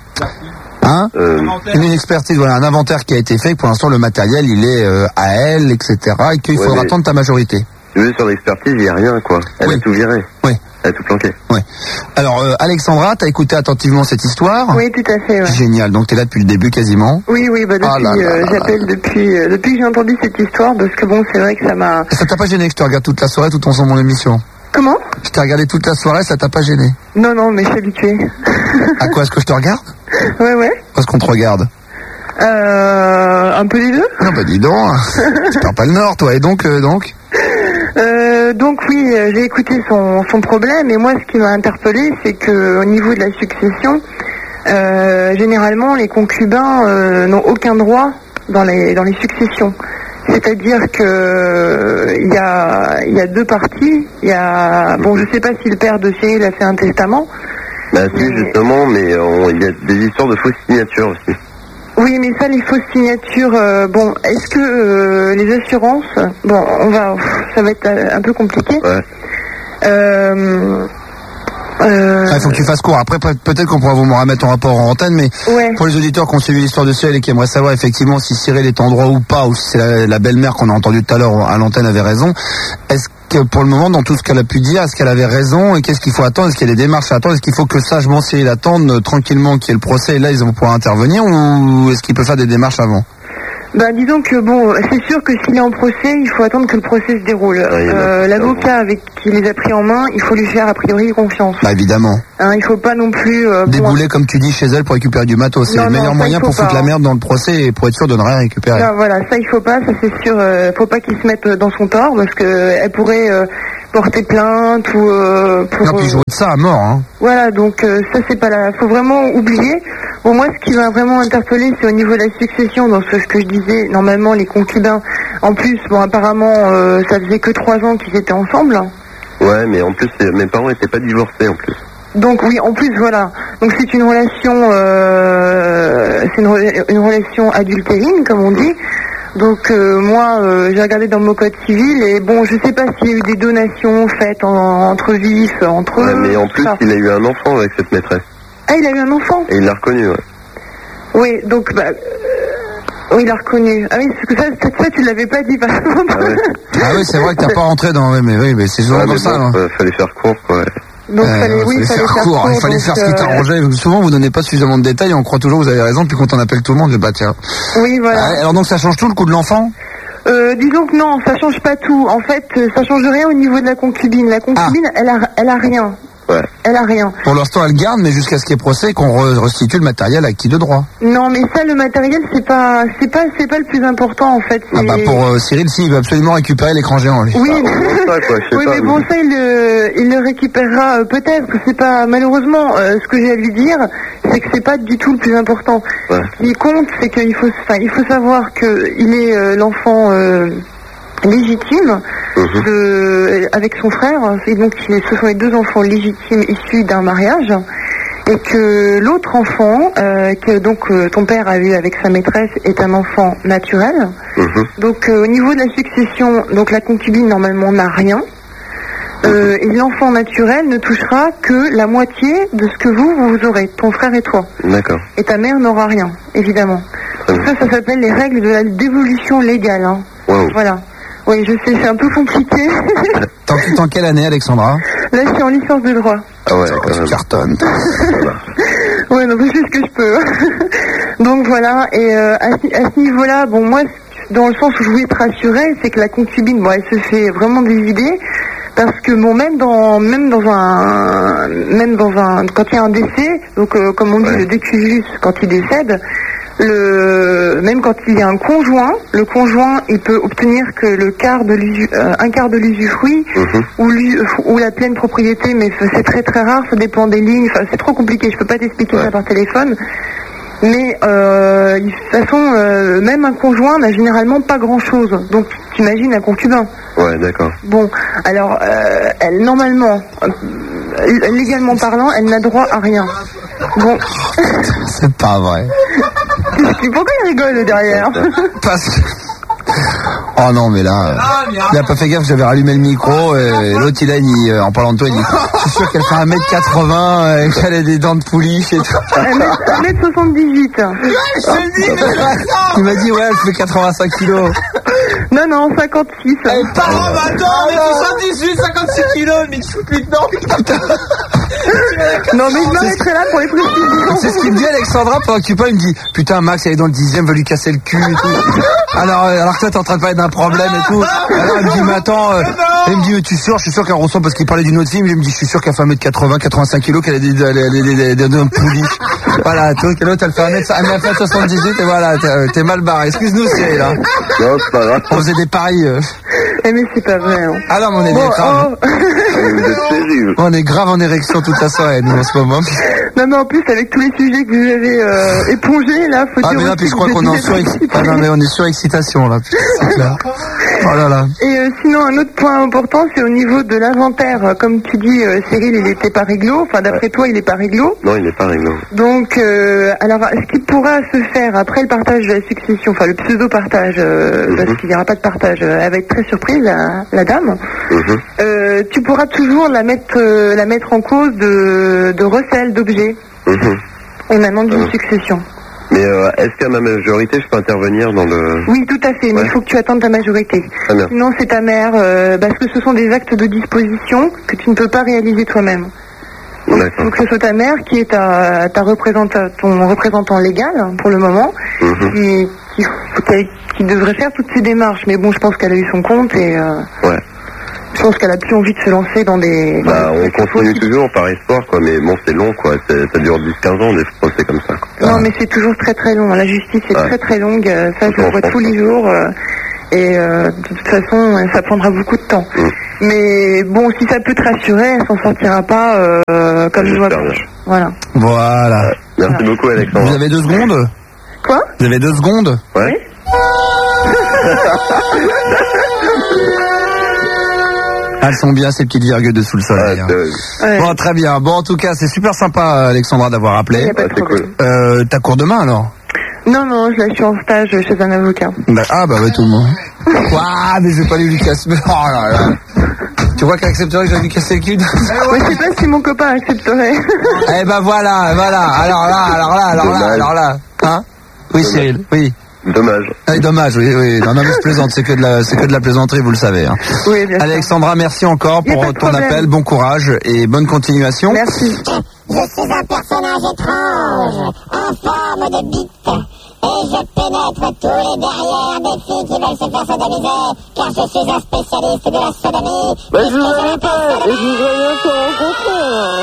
Une expertise, un inventaire qui a été fait. Pour l'instant, le matériel, il est à elle, etc. Et qu'il faudra attendre ta majorité. Tu veux, sur l'expertise, il n'y a rien, quoi. Elle a tout viré. Oui. Elle a tout planqué. Oui. Alors, Alexandra, t'as écouté attentivement cette histoire? Oui, tout à fait, ouais. Génial. Donc, t'es là depuis le début, quasiment? Oui, j'appelle depuis que j'ai entendu cette histoire, parce que bon, c'est vrai que ça m'a... Ça t'a pas gêné que je te regarde toute la soirée, tout ensemble mon émission? Comment? Je t'ai regardé toute la soirée, ça t'a pas gêné? Non, mais je suis habituée. À quoi? Est-ce que je te regarde? Ouais. Est-ce qu'on te regarde? Un peu les deux? Non, bah dis donc. Tu perds pas le nord, toi. Et donc Donc oui, j'ai écouté son problème, et moi ce qui m'a interpellée, c'est que au niveau de la succession, généralement les concubins n'ont aucun droit dans les successions. C'est-à-dire que il y a 2 parties. Il y a je sais pas si le père de Cyril a fait un testament. Bah si, justement, mais il y a des histoires de fausses signatures aussi. Oui, mais ça, les fausses signatures, est-ce que les assurances, ça va être un peu compliqué. Ouais. Il faut que tu fasses court. Après, peut-être qu'on pourra vous me remettre en rapport en antenne, mais pour les auditeurs qui ont suivi l'histoire de Cyril et qui aimeraient savoir effectivement si Cyril est en droit ou pas, ou si c'est la belle-mère qu'on a entendue tout à l'heure à l'antenne avait raison, est-ce que pour le moment, dans tout ce qu'elle a pu dire, est-ce qu'elle avait raison et qu'est-ce qu'il faut attendre? Est-ce qu'il y a des démarches à attendre? Est-ce qu'il faut que sagement Cyril attende tranquillement qu'il y ait le procès et là ils vont pouvoir intervenir, ou est-ce qu'il peut faire des démarches avant? Disons que bon, c'est sûr que s'il est en procès, il faut attendre que le procès se déroule. L'avocat avec qui les a pris en main, il faut lui faire a priori confiance. Évidemment. Il faut pas non plus débouler comme tu dis chez elle pour récupérer du matos. C'est le meilleur moyen pour foutre la merde dans le procès et pour être sûr de ne rien récupérer. Non, voilà, ça il faut pas, ça c'est sûr. Faut pas qu'il se mette dans son tort parce que elle pourrait porter plainte ou pour. Non, puis jouer de ça à mort. Hein. Voilà, donc ça c'est pas là. Faut vraiment oublier. Bon, moi, ce qui m'a vraiment interpellé, c'est au niveau de la succession. Donc, ce que je disais, normalement, les concubins. En plus, bon, apparemment, ça faisait que 3 ans qu'ils étaient ensemble. Ouais, mais en plus, mes parents n'étaient pas divorcés, en plus. Donc, oui, en plus, voilà. Donc, c'est une relation, une relation adultérine, comme on dit. Donc, moi, j'ai regardé dans mon code civil et bon, je sais pas s'il y a eu des donations faites entre vifs, entre eux. Ouais, mais en plus, il a eu un enfant avec cette maîtresse. Ah, il a eu un enfant? Et il l'a reconnu, ouais. Oui, donc, oui, il l'a reconnu. Ah oui, parce que ça tu l'avais pas dit, par contre. Ah oui, c'est vrai que t'as pas rentré dans... mais c'est souvent comme ça. Bon, fallait faire court, quoi. Donc, fallait faire court. Il fallait faire ce qui t'arrangeait. Souvent, vous donnez pas suffisamment de détails, on croit toujours que vous avez raison, puis quand on appelle tout le monde, tiens. Oui, voilà. Alors donc, ça change tout le coup de l'enfant? Disons que non, ça change pas tout. En fait, ça change rien au niveau de la concubine. La concubine, elle a rien. Ouais. Elle a rien. Pour l'instant, elle garde, mais jusqu'à ce qu'il y ait procès, qu'on restitue le matériel à qui de droit. Non, mais ça, le matériel, c'est pas le plus important, en fait. Pour Cyril, si, il veut absolument récupérer l'écran géant, lui. Oui, mais bon, ça, il le récupérera peut-être. C'est pas, malheureusement, ce que j'ai à lui dire, c'est que c'est pas du tout le plus important. Ouais. Ce qui compte, c'est qu'il faut savoir qu'il est l'enfant légitime avec son frère, et donc ce sont les 2 enfants légitimes issus d'un mariage, et que l'autre enfant que donc ton père a eu avec sa maîtresse est un enfant naturel. Donc au niveau de la succession, donc la concubine normalement n'a rien, et l'enfant naturel ne touchera que la moitié de ce que vous aurez, ton frère et toi. D'accord. Et ta mère n'aura rien, évidemment. Donc ça s'appelle les règles de la dévolution légale. Hein. Wow. Voilà. Oui, je sais, c'est un peu compliqué. T'es en quelle année, Alexandra? Là, je suis en licence de droit. Ah ouais, tu cartonnes. Ouais, donc je fais ce que je peux. Donc voilà, et à ce niveau-là, bon, moi, dans le sens où je voulais te rassurer, c'est que la concubine, bon, elle se fait vraiment des idées, parce que bon, même dans un, quand il y a un décès, donc comme on dit, le décujus, quand il décède, même quand il y a un conjoint, le conjoint il peut obtenir que un quart de l'usufruit ou la pleine propriété, mais c'est très très rare, ça dépend des lignes, c'est trop compliqué, je peux pas t'expliquer ça par téléphone. Mais de toute façon, même un conjoint n'a généralement pas grand-chose. Donc, t'imagines un concubin. Ouais, d'accord. Bon, alors, elle, normalement, légalement parlant, elle n'a droit à rien. Bon. C'est pas vrai. Pourquoi il rigole derrière? Parce que... Oh non, mais là, il a pas fait gaffe, j'avais rallumé le micro, et l'autre il a dit, en parlant de toi, il dit, je suis sûr qu'elle fait 1m80, qu'elle a des dents de pouliche et tout. 1m78. Il m'a dit, ouais, elle fait 85 kilos. Non, 56. Attends, mais 78, 56 kilos, mais tu fous plus dedans. Non, mais je m'arrêterai là pour les précisions. C'est ce qu'il me dit, Alexandra, pendant qu'il parle, il me dit, putain, Max, elle est dans le 10e, veut lui casser le cul et tout. Alors que toi, t'es en train de parler d'un problème et tout. Alors, il me dit, mais attends, il me dit, mais tu es sûr, je suis sûr qu'elle ressemble, parce qu'il parlait d'une autre film, il me dit, je suis sûr qu'elle fait 1m80, 85 kilos, qu'elle a des dents de pouliche. Voilà, toi, l'autre, elle fait 1m78, et voilà, t'es mal barré. Excuse-nous, Cyril, hein. Non, c'est pas grave. On faisait des paris. Mais c'est pas vrai. Hein. Ah non, mais on est grave. Vous êtes terrible. On est grave en érection toute la soirée, nous, en ce moment. Non, mais en plus, avec tous les sujets que vous avez épongés, là, faut dire. Ah, mais là, puis je crois qu'on est en surexcitation. Ah non, mais on est surexcitation, là. C'est clair. Oh là là. Et sinon, un autre point important, c'est au niveau de l'inventaire. Comme tu dis, Cyril, il était pas réglo. Enfin, d'après toi, il est pas réglo. Non, il n'est pas réglo. Donc, alors, ce qui pourra se faire après le partage de la succession, enfin, le pseudo-partage, parce qu'il n'y aura pas de partage, elle va être très surprise, la dame. Tu pourras toujours la mettre en cause de recel d'objets. Et maintenant d'une succession. Mais est-ce qu'à ma majorité, je peux intervenir dans le... Oui, tout à fait, mais il faut que tu attendes ta majorité. Sinon, c'est ta mère, parce que ce sont des actes de disposition que tu ne peux pas réaliser toi-même. Il faut que ce soit ta mère qui est ton représentant légal, pour le moment, qui qu'il devrait faire toutes ces démarches. Mais bon, je pense qu'elle a eu son compte et Ouais. je pense qu'elle a plus envie de se lancer dans des... On continue toujours par espoir, quoi, mais bon, c'est long, quoi. Ça dure 10-15 ans, des procès comme ça, quoi. Non, mais c'est toujours très très long. La justice est très très longue. Ça, je le vois tous les jours. Et de toute façon, ça prendra beaucoup de temps. Mais bon, si ça peut te rassurer, elle s'en sortira pas comme une loi blanche. Voilà. Voilà. Merci beaucoup, Alexandre. Vous avez 2 secondes? Quoi? Vous avez 2 secondes? Ouais. Elles sont bien ces petites virgules de sous le soleil. Bon, très bien. Bon, en tout cas, c'est super sympa, Alexandra, d'avoir appelé. C'est cool. T'as cours demain, alors? Non, je suis en stage chez un avocat. Ah, bah ouais, tout le monde. Ouah, mais je vais pas lui casser. Oh là là. Tu crois qu'elle accepterait que je vais lui casser le cul? Mais je sais pas si mon copain accepterait. Eh ben voilà. Alors là. Hein? Oui, Cyril, oui. Dommage. Dommage, oui. Non, mais je plaisante, c'est que de la plaisanterie, vous le savez. Hein. Oui, bien sûr. Alexandra, merci encore pour ton appel, bon courage et bonne continuation. Merci. Je suis un personnage étrange, en forme de bite, et je pénètre tous les derrières des filles qui veulent se faire sodomiser, car je suis un spécialiste de la sodomie. Mais je voudrais bien te rencontrer.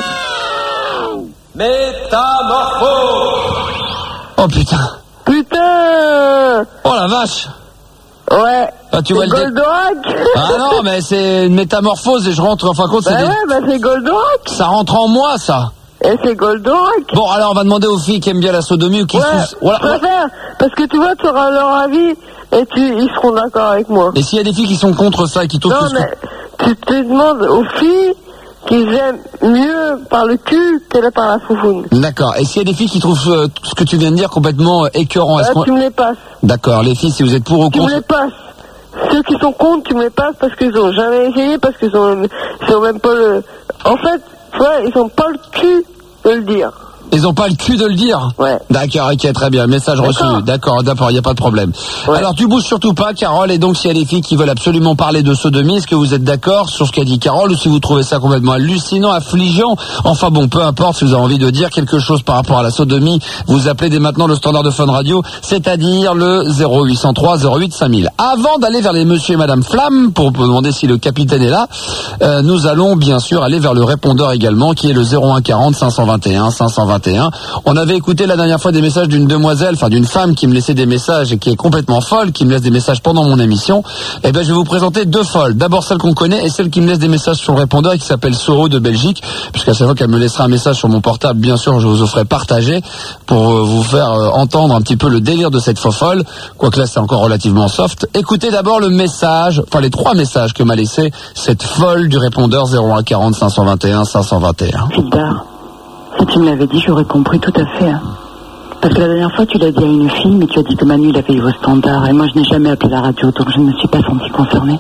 Métamorphose. Oh putain. Putain! Oh la vache. Ouais. Ah, tu vois le Goldorak. Ah non, mais c'est une métamorphose et je rentre, enfin compte, C'est Goldorak. ça rentre en moi, ça. Et c'est Goldorak. Bon, alors on va demander aux filles qui aiment bien la sodomie ou qui je préfère, parce que tu vois, tu auras leur avis et ils seront d'accord avec moi. Et s'il y a des filles qui sont contre ça et qui trouvent Non, mais tu te demandes aux filles qu'ils aiment mieux par le cul que par la foufoune. D'accord. Et s'il y a des filles qui trouvent ce que tu viens de dire complètement écœurant, Tu me les passes. D'accord. Les filles, si vous êtes pour ou Tu contre... me les passes. Ceux qui sont contre, tu me les passes parce qu'ils ont jamais essayé, parce qu'ils ont même pas le... En fait, tu vois, ils ont pas le cul de le dire. Ils ont pas le cul de le dire? Ouais. D'accord, ok, très bien. Message reçu. D'accord, il n'y a pas de problème. Ouais. Alors, tu bouges surtout pas, Carole, et donc s'il y a des filles qui veulent absolument parler de sodomie, est-ce que vous êtes d'accord sur ce qu'a dit Carole, ou si vous trouvez ça complètement hallucinant, affligeant? Enfin bon, peu importe, si vous avez envie de dire quelque chose par rapport à la sodomie, vous appelez dès maintenant le standard de Fun Radio, c'est-à-dire le 0803 08 5000. Avant d'aller vers les monsieur et madame Flamme, pour demander si le capitaine est là, nous allons bien sûr aller vers le répondeur également, qui est le 01 40 521 521. On avait écouté la dernière fois des messages d'une demoiselle, enfin d'une femme qui me laissait des messages et qui est complètement folle, qui me laisse des messages pendant mon émission. Eh ben, je vais vous présenter 2 folles. D'abord celle qu'on connaît et celle qui me laisse des messages sur le répondeur et qui s'appelle Soro de Belgique, puisqu'à chaque fois qu'elle me laissera un message sur mon portable, bien sûr, je vous ferai partager pour vous faire entendre un petit peu le délire de cette folle. Quoique là, c'est encore relativement soft. Écoutez d'abord le message, enfin les 3 messages que m'a laissé cette folle du répondeur 01 40 521 521. Fildar. Si tu me l'avais dit, j'aurais compris tout à fait. Hein. Parce que la dernière fois, tu l'as dit à une fille, mais tu as dit que Manu, il avait eu vos standards. Et moi, je n'ai jamais appelé la radio, donc je ne me suis pas sentie concernée.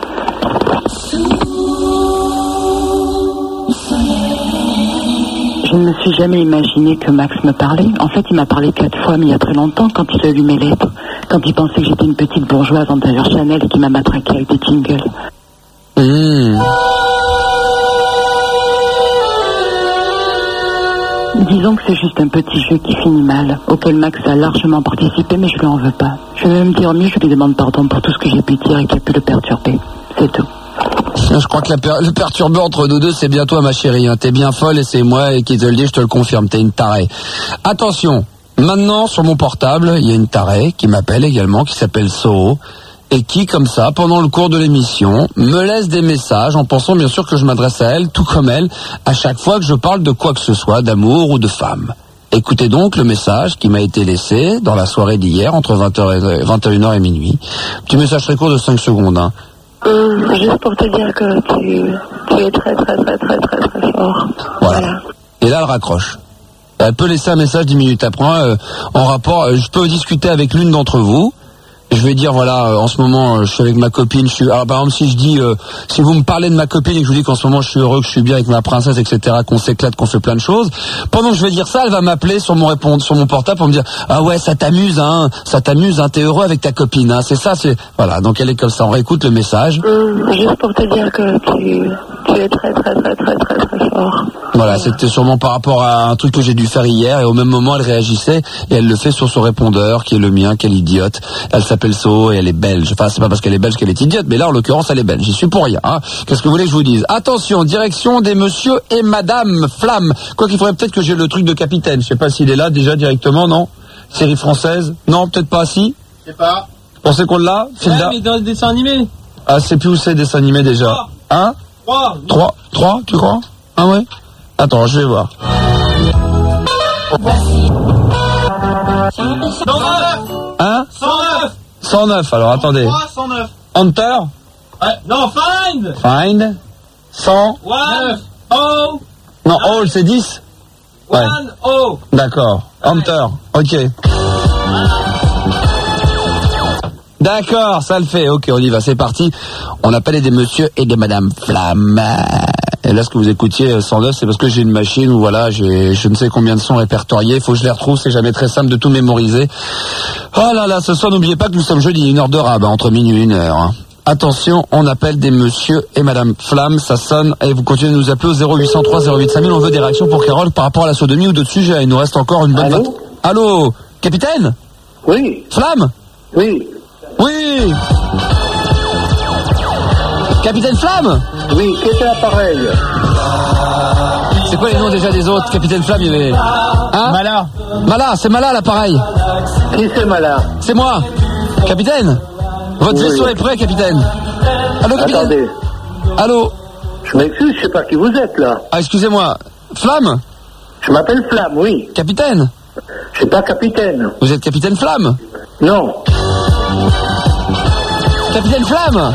Je ne me suis jamais imaginé que Max me parlait. En fait, il m'a parlé 4 fois, mais il y a très longtemps, quand il a lu mes lettres. Quand il pensait que j'étais une petite bourgeoise en tailleur Chanel et qu'il m'a matraqué avec des jingles. Disons que c'est juste un petit jeu qui finit mal, auquel Max a largement participé, mais je lui en veux pas. Je vais même dire mieux, je lui demande pardon pour tout ce que j'ai pu dire et qui a pu le perturber. C'est tout. Je crois que le perturbeur entre nous deux, c'est bien toi, ma chérie. Hein. T'es bien folle et c'est moi et qui te le dis, je te le confirme. T'es une tarée. Attention, maintenant, sur mon portable, il y a une tarée qui m'appelle également, qui s'appelle Soho, et qui, comme ça, pendant le cours de l'émission, me laisse des messages en pensant bien sûr que je m'adresse à elle, tout comme elle, à chaque fois que je parle de quoi que ce soit, d'amour ou de femme. Écoutez donc le message qui m'a été laissé dans la soirée d'hier, entre 21h et minuit. Petit message très court de 5 secondes. Hein. Juste pour te dire que tu es très très très très très très fort. Voilà. Et là, elle raccroche. Elle peut laisser un message 10 minutes après en rapport. Je peux discuter avec l'une d'entre vous. Je vais dire voilà, en ce moment je suis avec ma copine, alors par exemple si je dis si vous me parlez de ma copine et que je vous dis qu'en ce moment je suis heureux, que je suis bien avec ma princesse, etc., qu'on s'éclate, qu'on fait plein de choses, pendant que je vais dire ça, elle va m'appeler sur mon portable pour me dire ah ouais, ça t'amuse hein, t'es heureux avec ta copine hein, c'est ça, c'est voilà, donc elle est comme ça, on réécoute le message. Juste pour te dire que tu es très très très très très très très fort. Voilà, c'était sûrement par rapport à un truc que j'ai dû faire hier, et au même moment elle réagissait, et elle le fait sur son répondeur, qui est le mien, quelle idiote. Elle s'appelle So, et elle est belge. Enfin, c'est pas parce qu'elle est belge qu'elle est idiote, mais là, en l'occurrence, elle est belge. J'y suis pour rien, hein. Qu'est-ce que vous voulez que je vous dise? Attention, direction des monsieur et madame Flamme. Quoi qu'il faudrait peut-être que j'ai le truc de capitaine. Je sais pas s'il est là, déjà, directement, non? Série française? Non, peut-être pas, si? Je sais pas. Pensez qu'on l'a? Ouais, mais dans le dessin animé. Ah, c'est plus où c'est, dessin animé, déjà. Hein? 3, tu crois? Ah ouais? Attends, je vais voir. 109. Hein? 109. 109, alors attendez. 109. Hunter? Ouais, non, find. Find? 100? 1 oh. Non, all, c'est 10? Ouais. 1 oh. D'accord. Hunter. Ok. D'accord, ça le fait. Ok, on y va, c'est parti. On appelle des messieurs et des madame Flamme. Et là, ce que vous écoutiez, 109, c'est parce que j'ai une machine où voilà, j'ai je ne sais combien de sons répertoriés. Il faut que je les retrouve, c'est jamais très simple de tout mémoriser. Oh là là, ce soir, n'oubliez pas que nous sommes jeudi, 1 heure de rab, entre minuit et 1 heure. Hein. Attention, on appelle des messieurs et madame Flamme, ça sonne, et vous continuez de nous appeler au 0803 08 5000, on veut des réactions pour Carole par rapport à la sodomie ou d'autres sujets. Il nous reste encore une bonne... Allô, capitaine? Oui. Flamme? Oui. Oui. Capitaine Flamme? Oui, qui était l'appareil? C'est quoi les noms déjà des autres? Capitaine Flamme, il y avait... Hein? Mala, c'est Mala l'appareil. Qui c'est Mala? C'est moi. Capitaine? Votre vaisseau est prêt, capitaine. Allô, capitaine? Attendez. Allô? Je m'excuse, je sais pas qui vous êtes, là. Ah, excusez-moi. Flamme? Je m'appelle Flamme, oui. Capitaine? Je suis pas capitaine. Vous êtes capitaine Flamme? Non. Capitaine Flamme?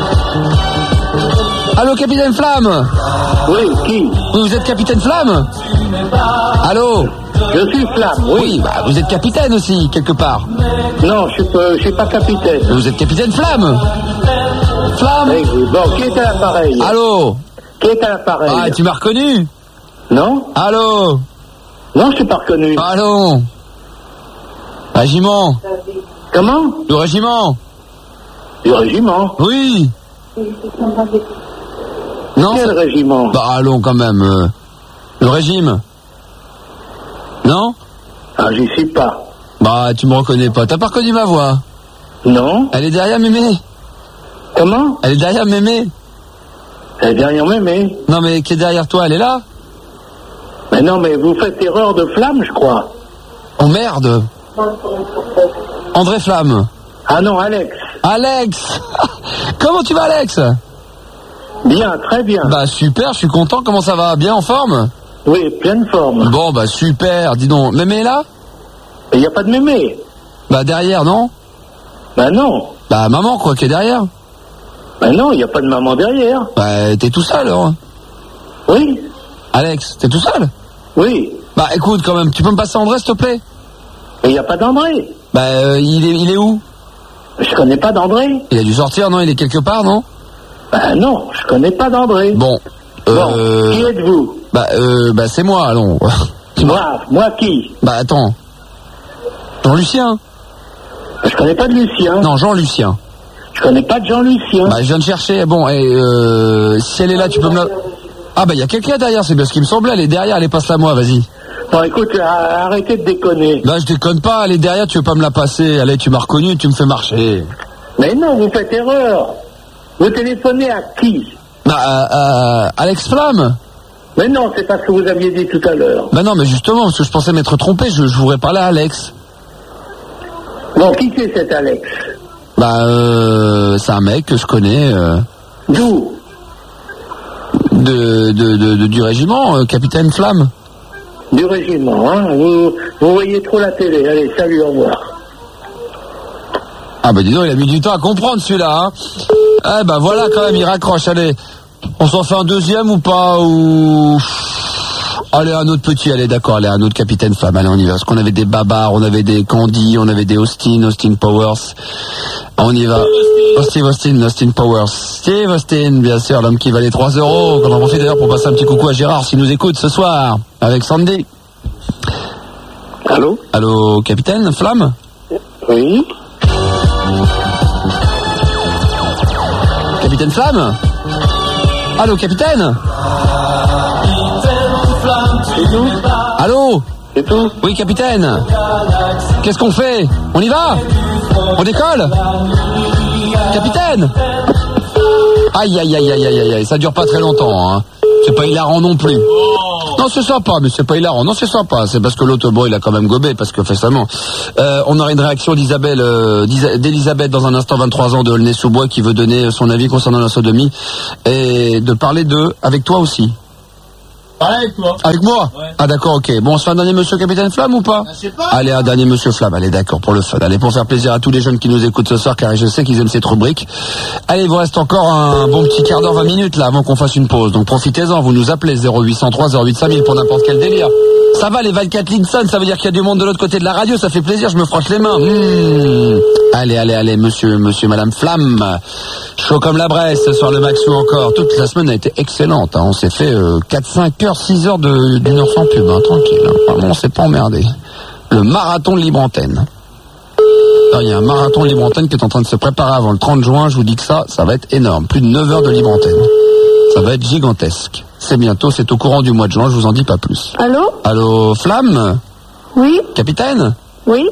Allô, capitaine Flamme? Oui, qui? Vous êtes capitaine Flamme? Allô? Je suis Flamme, oui. Oui, bah vous êtes capitaine aussi, quelque part. Non, je suis pas capitaine. Vous êtes capitaine Flamme? Flamme? Oui, bon, qui est à l'appareil? Allô? Qui est à l'appareil? Ah, tu m'as reconnu? Non? Allô? Non, je suis pas reconnu. Allô? Régiment? Comment? Le régiment? Du régiment? Oui. Non? Quel régiment? Bah allons quand même. Le régime? Non? Ah, j'y suis pas. Bah tu me reconnais pas. T'as pas reconnu ma voix? Non? Elle est derrière Mémé. Comment? Elle est derrière Mémé. Elle est derrière Mémé. Non mais qui est derrière toi? Elle est là? Mais non, mais vous faites erreur de Flamme, je crois. Oh merde. André Flamme. Ah non, Alex. Alex. Comment tu vas, Alex? Bien, très bien. Bah super, je suis content. Comment ça va? Bien en forme? Oui, pleine forme. Bon bah super, dis donc. Mémé est là? Il n'y a pas de Mémé. Bah derrière, non? Bah non. Bah maman quoi, qui est derrière? Bah non, il n'y a pas de maman derrière. Bah t'es tout seul alors? Oui. Alex, t'es tout seul? Oui. Bah écoute quand même, tu peux me passer André s'il te plaît? Mais il n'y a pas d'André. Bah il est où? Je connais pas d'André. Il a dû sortir, non? Il est quelque part, non? Bah non, je connais pas d'André. Bon. Qui êtes-vous? Bah c'est moi, allons. Moi qui? Bah attends. Jean-Lucien? Je connais pas de Lucien. Non, Jean-Lucien. Je connais pas de Jean-Lucien. Bah je viens de chercher, bon, et si elle est là, tu peux me la... Ah bah il y a quelqu'un derrière, c'est bien ce qui me semblait, elle est derrière, allez passe-la moi, vas-y. Bon écoute, arrêtez de déconner. Bah je déconne pas, elle est derrière, tu veux pas me la passer, allez tu m'as reconnu, tu me fais marcher. Mais non, vous faites erreur. Vous téléphonez à qui? Bah Alex Flamme. Mais non, c'est pas ce que vous aviez dit tout à l'heure. Bah non, mais justement, parce que je pensais m'être trompé, je voudrais parler à Alex. Bon, qui c'est cet Alex? Bah c'est un mec que je connais. D'où? Du régiment, capitaine Flamme. Du régiment, hein? Vous voyez trop la télé. Allez, salut, au revoir. Ah bah dis donc, il a mis du temps à comprendre celui-là, hein. Eh bah voilà, quand même, il raccroche, allez. On s'en fait un deuxième ou pas, ou... Allez, un autre petit, allez, d'accord, allez, un autre capitaine Flamme, allez, on y va. Parce qu'on avait des Babar, on avait des Candy, on avait des Austin Powers. On y va. Austin Powers. Steve Austin, bien sûr, l'homme qui valait 3 €. On en profite d'ailleurs pour passer un petit coucou à Gérard, s'il nous écoute ce soir, avec Sandy. Allô? Allô, capitaine Flamme? Oui? Capitaine Flamme? Allô, capitaine? tout. Allô? C'est tout. Oui, capitaine. Qu'est-ce qu'on fait? On y va? On décolle? Capitaine? Aïe, ça dure pas très longtemps, hein. C'est pas hilarant non plus. Non, c'est sympa, mais c'est pas hilarant. Non, c'est sympa. C'est parce que l'autre, bon, il a quand même gobé, parce que récemment. On aura une réaction d'Elisabeth dans un instant, 23 ans, de Aulnay-sous-Bois, qui veut donner son avis concernant la sodomie et de parler avec toi aussi. Avec toi. Avec moi? Ouais. Ah d'accord, ok. Bon, on se fait un dernier monsieur Capitaine Flamme ou pas? Je sais pas. Allez, un dernier monsieur Flamme. Allez, d'accord, pour le fun. Allez, pour faire plaisir à tous les jeunes qui nous écoutent ce soir, car je sais qu'ils aiment cette rubrique. Allez, il vous reste encore un bon petit quart d'heure, 20 minutes là, avant qu'on fasse une pause. Donc profitez-en, vous nous appelez 0803 08 5000 pour n'importe quel délire. Ça va, les 24 Linson, ça veut dire qu'il y a du monde de l'autre côté de la radio, ça fait plaisir, je me frotte les mains. Allez, monsieur, madame Flamme. Chaud comme la Bresse, ce soir le Maxou encore. Toute la semaine a été excellente, hein. On s'est fait 4, 5 heures, 6 heures d'une heure sans pub, hein, tranquille. Hein. Vraiment, on s'est pas emmerdé. Le marathon de libre antenne. Il y a un marathon de libre antenne qui est en train de se préparer avant le 30 juin, je vous dis que ça va être énorme. Plus de 9 heures de libre antenne. Ça va être gigantesque. C'est bientôt, c'est au courant du mois de juin, je vous en dis pas plus. Allô? Allô, Flamme? Oui? Capitaine? Oui?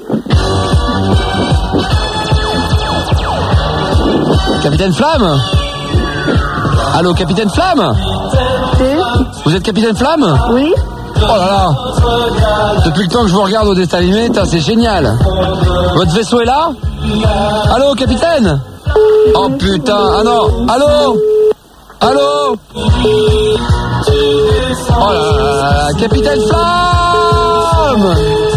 Capitaine Flamme? Allô, Capitaine Flamme? Vous êtes Capitaine Flamme? Oui? Oh là là! Depuis le temps que je vous regarde au dessin animé, c'est génial! Votre vaisseau est là? Allô, Capitaine? Oh putain, ah non! Allô? Allô? Oh là là, Capitaine Flamme!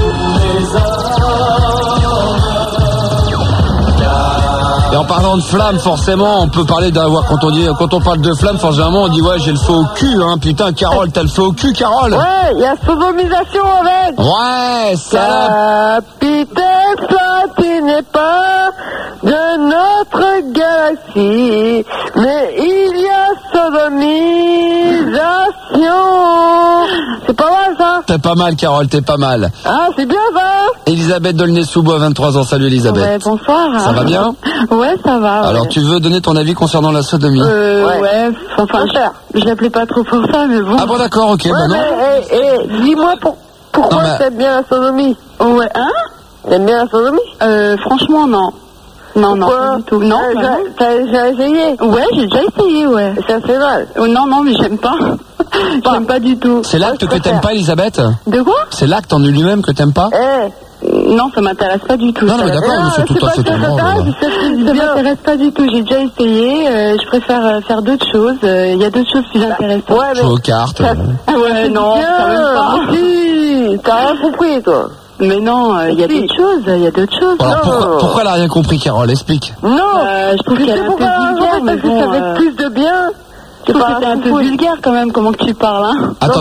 Et en parlant de flamme, forcément, on peut parler d'avoir, quand on parle de flamme, forcément, on dit ouais, j'ai le feu au cul, hein. Putain, Carole, t'as le feu au cul, Carole? Ouais, il y a sodomisation avec. Ouais, ça. Capitaine Flamme, tu n'es pas de notre galaxie, mais il y a sodomisation. C'est pas mal, ça? T'es pas mal, Carole, t'es pas mal. Ah, c'est bien, ça? Elisabeth d'Aulnay-sous-Bois, 23 ans. Salut, Elisabeth. Ouais, bonsoir. Ça va bien? Ouais, ça va. Ouais. Alors, tu veux donner ton avis concernant la sodomie? Ouais, enfin, je l'appelais pas trop pour ça, mais bon. Ah bon, d'accord, ok, bah non. Dis-moi pourquoi Non, mais- t'aimes bien la sodomie? Ouais, hein? T'aimes bien la sodomie? Franchement, non. Non, Pourquoi? pas du tout. Non, bah non. T'as déjà essayé? Ouais, j'ai déjà essayé, ouais. Ça fait mal. Non, mais j'aime pas. J'aime pas du tout. C'est l'acte que t'aimes pas, Elisabeth? De quoi? C'est l'acte en lui-même que t'aimes pas? Non, ça m'intéresse pas du tout. Non, mais d'accord, mais c'est tout à fait ton droit. Ça m'intéresse pas du tout. J'ai déjà essayé. Je préfère faire d'autres choses. Il y a d'autres choses plus intéressantes. Ouais, Jouer aux cartes. Ouais, non, quand même pas. Si, t'as rien compris, toi. Mais non, il y a d'autres choses. Il y a d'autres choses. Alors, pourquoi elle a rien compris, Carole? Explique. Non, je trouve qu'elle est un peu vulgaire, mais bon. Ça fait plus de bien. Je trouve que c'est un peu vulgaire quand même, comment que tu parles, hein. Attends,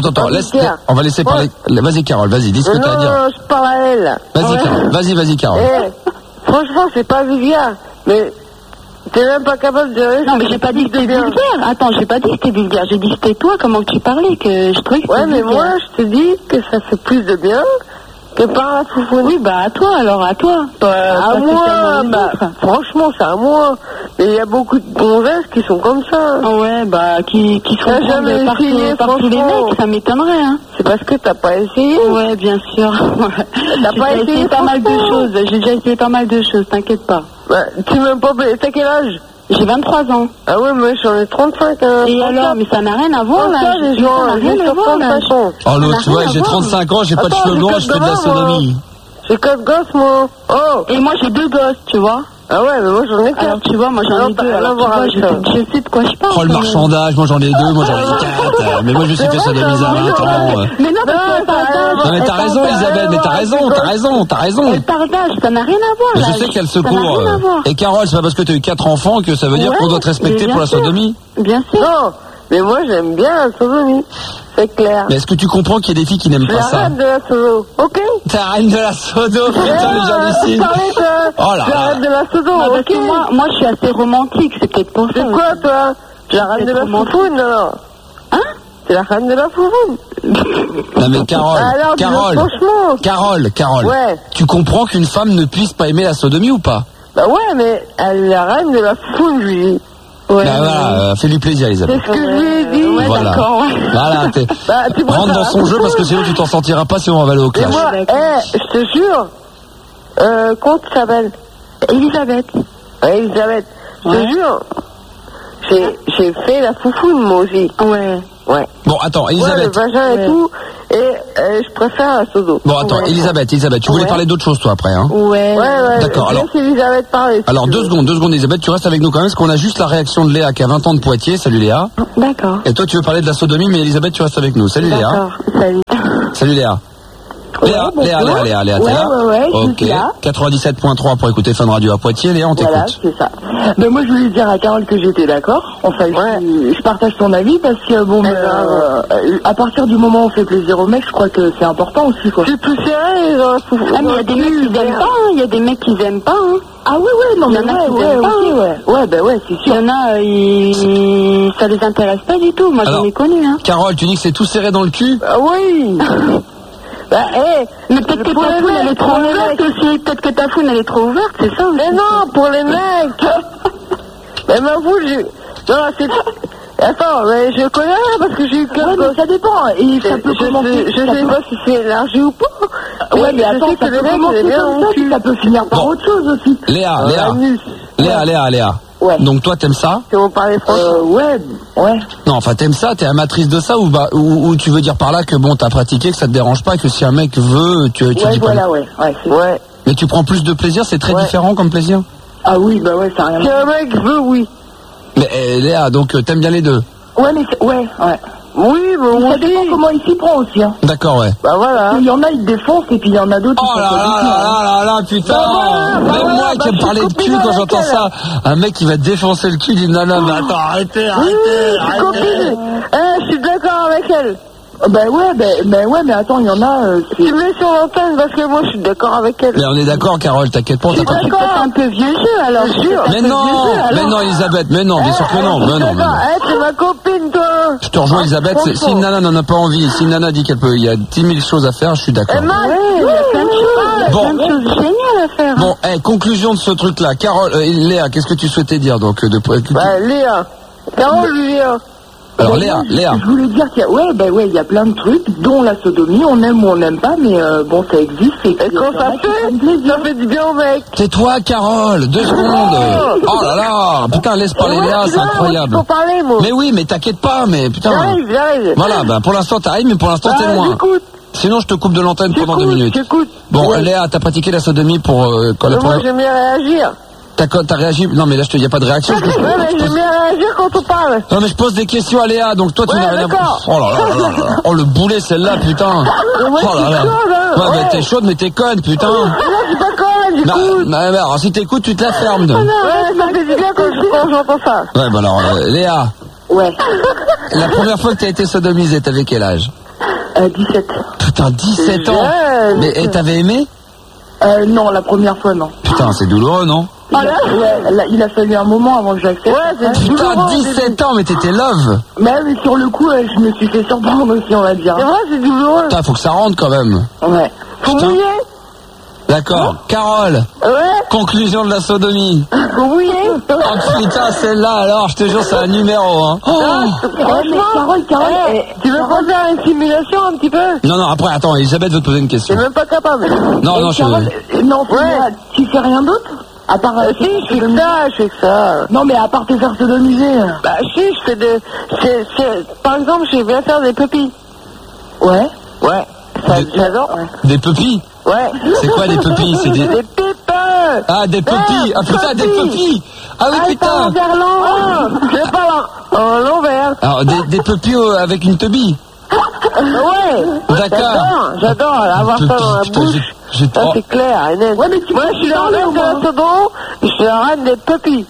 on va laisser parler. Vas-y, Carole, vas-y, dis ce que t'as à dire. Non, je parle à elle. Vas-y, Carole, vas-y, Carole. Franchement, c'est pas vulgaire, mais t'es même pas capable de... Non, mais j'ai pas dit que c'était vulgaire. Attends, j'ai pas dit que c'était vulgaire. J'ai dit que c'était toi, comment que tu parlais, que je trouvais que c'était Ouais, mais vulgaire. moi, je te dis que ça fait plus de bien que par la foufoune. Oui, bah à toi, alors, à toi. À moi, franchement, c'est à moi. Mais il y a beaucoup de gonzesses qui sont comme ça. Ouais, bah, qui se font jamais prendre essayé, par tous les franchement. mecs, ça m'étonnerait, hein. C'est parce que t'as pas essayé. Ouais, bien sûr. T'as pas essayé pas mal de franchement. choses. J'ai déjà essayé pas mal de choses, t'inquiète pas. Bah, tu m'aimes pas... T'as quel âge? J'ai 23 ans. Ah ouais, mais j'en ai 35. Hein, Et alors, mais ça n'a rien à voir, là. Ça, les gens, Ça n'a j'ai rien à voir, là. 35 ans. Oh, l'autre, tu vois, j'ai 35 ans, j'ai pas de Attends, cheveux j'ai blancs, quatre je fais de la gamins, sodomie. J'ai 4 gosses, moi. Oh. Et moi, j'ai 2 gosses, tu vois. Ah ouais, mais moi j'en ai 4. Alors, tu vois, moi j'en ai 2. Alors, tu vois, je sais de quoi je parle. Oh, le marchandage, moi j'en ai 2, moi j'en ai 4. Mais moi je me suis fait sodomiser à 20 ans. Mais non, parce qu'elle parle d'âge. Non, mais t'as raison, Elisabeth, mais t'as raison. Elle parle d'âge, ça n'a rien à voir. Mais là. je sais qu'elle se Ça n'a court. rien à voir. Et Carole, c'est pas parce que t'as eu 4 enfants que ça veut dire Ouais, qu'on doit te respecter mais pour la bien sûr. sodomie? Bien sûr. Non, mais moi j'aime bien la sodomie. C'est clair. Mais est-ce que tu comprends qu'il y a des filles qui n'aiment Je pas la ça? reine de la sodo, ok? T'es la reine de la sodo, putain, les hallucinent. Oh là Je la là. reine de la sodo, Ah, parce ok? que moi, je suis assez romantique, c'est peut-être pour ça. C'est quoi, toi? Tu la reine de la foufoune, alors? Hein? C'est la reine de la foufoune. Non mais Carole, Alors, dis-le franchement. Carole, Ouais. tu comprends qu'une femme ne puisse pas aimer la sodomie ou pas? Bah ouais, mais elle est la reine de la foufoune, je lui dis. Ouais. Bah voilà, fais-lui plaisir, Elisabeth. C'est ce que je lui ai dit. Ouais, voilà. D'accord. Voilà, rentre dans son jeu parce que sinon tu t'en sortiras pas si on va aller au clash. Et moi, je te jure, comment tu t'appelles? Elisabeth. Ouais, Elisabeth. Je te jure, j'ai fait la foufoune moi aussi. Ouais. Bon, attends, Elisabeth. Ouais, le vagin et tout, et je préfère la sodo. Bon, attends, Elisabeth, tu voulais parler d'autre chose, toi, après, hein? Ouais. D'accord, alors. Laisse Elisabeth parler. Alors, 2 secondes, Elisabeth, tu restes avec nous quand même, parce qu'on a juste la réaction de Léa qui a 20 ans de Poitiers. Salut Léa. D'accord. Et toi, tu veux parler de la sodomie, mais Elisabeth, tu restes avec nous. Salut Léa. D'accord, salut. Salut Léa. Léa, t'es là? Ouais, ok. 97.3 pour écouter Fun Radio à Poitiers. Léa, on t'écoute. Voilà, c'est ça. Mais moi, je voulais dire à Carole que j'étais d'accord. Enfin, je partage son avis parce que, bon, à partir du moment où on fait plaisir aux mecs, je crois que c'est important aussi, quoi. C'est plus sérieux, mais il y a des mecs qui aiment pas, il y a des mecs qui aiment pas, hein. Ah oui, non, mais ouais, c'est sûr. Il y en a, ça les intéresse pas du tout. Moi, j'en ai connu, hein. Carole, tu dis que c'est tout serré dans le cul? Ah oui. Mais peut-être que ta foule elle est trop ouverte aussi. Peut-être que ta foule elle est trop ouverte, c'est ça? Mais non, pour les mecs. Mais ma foule, non, c'est. Attends, mais je connais rien parce que j'ai eu qu'un. Ouais, mais ça dépend. Et ça peut commencer. Je sais pas si c'est élargi ou pas. Ouais, mais attends, ça peut commencer comme ça, puis ça peut finir par autre chose aussi. Léa. Ouais. Donc toi t'aimes ça? C'est vous parler français? Ouais. Non, enfin t'aimes ça, t'es amatrice de ça ou tu veux dire par là que bon t'as pratiqué, que ça te dérange pas, que si un mec veut, tu dis voilà, pas. Ouais. Mais tu prends plus de plaisir, c'est très différent comme plaisir? Ah oui, bah ouais, ça a rien. Si un mec veut, oui. Mais Léa, donc t'aimes bien les deux? Ouais, mais ouais. Oui, mais ça dépend comment il s'y prend aussi, hein. D'accord, ouais. Bah voilà. Il y en a, ils défoncent et puis il y en a d'autres qui sont là, putain. Même moi qui me parlais de cul quand j'entends ça. Un mec qui va défoncer le cul, dit non, mais attends, arrêtez. Copine, je suis d'accord avec elle. Mais attends, il y en a. Tu mets sur l'antenne parce que moi je suis d'accord avec elle. Mais on est d'accord, Carole, t'inquiète pas. C'est peut-être un peu vieux jeu alors. Mais non, Elisabeth, mais non, bien sûr que non. Mais non. C'est ma copine, toi. Je te rejoins, Elisabeth. Si une nana n'en a pas envie, si une nana dit qu'elle peut, il y a 10 000 choses à faire, je suis d'accord. Il y a plein de choses. Bon. Plein de choses géniales à faire. Bon, conclusion de ce truc-là. Carole, Léa, qu'est-ce que tu souhaitais dire donc Léa. Carole, Léa. Alors Léa. Je voulais dire qu'il y a, il y a plein de trucs, dont la sodomie, on aime ou on n'aime pas, mais bon, ça existe. Et quand ça fait du bien au mec. Tais-toi, Carole, 2 secondes. Oh là là, putain, laisse parler Léa, c'est incroyable. Faut parler, moi. Mais oui, mais t'inquiète pas, mais putain. J'arrive. Voilà, pour l'instant t'arrives, mais pour l'instant t'es loin. J'écoute. Sinon, je te coupe de l'antenne pendant 2 minutes. J'écoute. Bon, Léa, t'as pratiqué la sodomie pour quand la moi, j'aime bien réagir. T'as réagi? Non, mais là, il n'y a pas de réaction. Ouais, mais j'aime bien réagir quand on parle. Non, mais je pose des questions à Léa, donc toi, tu n'as rien à... Oh là là. Oh, le boulet, celle-là, putain. Oh là là. Ouais, mais t'es chaude, mais t'es conne, putain. Non, je suis pas conne, j'écoute. Mais alors, si t'écoutes, tu te la fermes. Ouais, ça fait du bien quand j'entends ça. Ouais, bah alors, Léa. Ouais. La première fois que t'as été sodomisée, t'avais quel âge? 17. Putain, 17 ans. Mais t'avais aimé? Non, la première fois, non. Putain, c'est douloureux, non? Il a fallu un moment avant que j'accepte. Ouais, putain, 17 ans, mais t'étais love. Mais sur le coup, je me suis fait surprendre aussi, on va dire. C'est vrai, c'est douloureux. Putain, faut que ça rentre quand même. Ouais. Faut mouiller. D'accord. Carole. Ouais. Conclusion de la sodomie. Faut mouiller. Oh putain, celle-là, alors, je te jure, c'est un numéro, hein. Carole, tu veux pas faire une simulation un petit peu? Non, après, attends, Elisabeth veut te poser une question. T'es même pas capable. Non, Carole, tu fais rien d'autre? À part si, je fais que ça. Non, mais à part te faire sodomiser. Bah si, je fais par exemple, je vais bien faire des pupilles. Ouais. J'adore. Des pupilles? Ouais. C'est quoi des pupilles? C'est des pipes. Ah, des pupilles. Ah putain, des pupilles. Ah oui, putain. Vers l'envers. C'est pas là. En l'envers. Alors, des pupilles avec une tubie. Ouais. D'accord. J'adore avoir ça dans la bouche. Ça, c'est clair. Ouais, mais moi, je suis la reine de la seconde, je suis la reine des pupilles.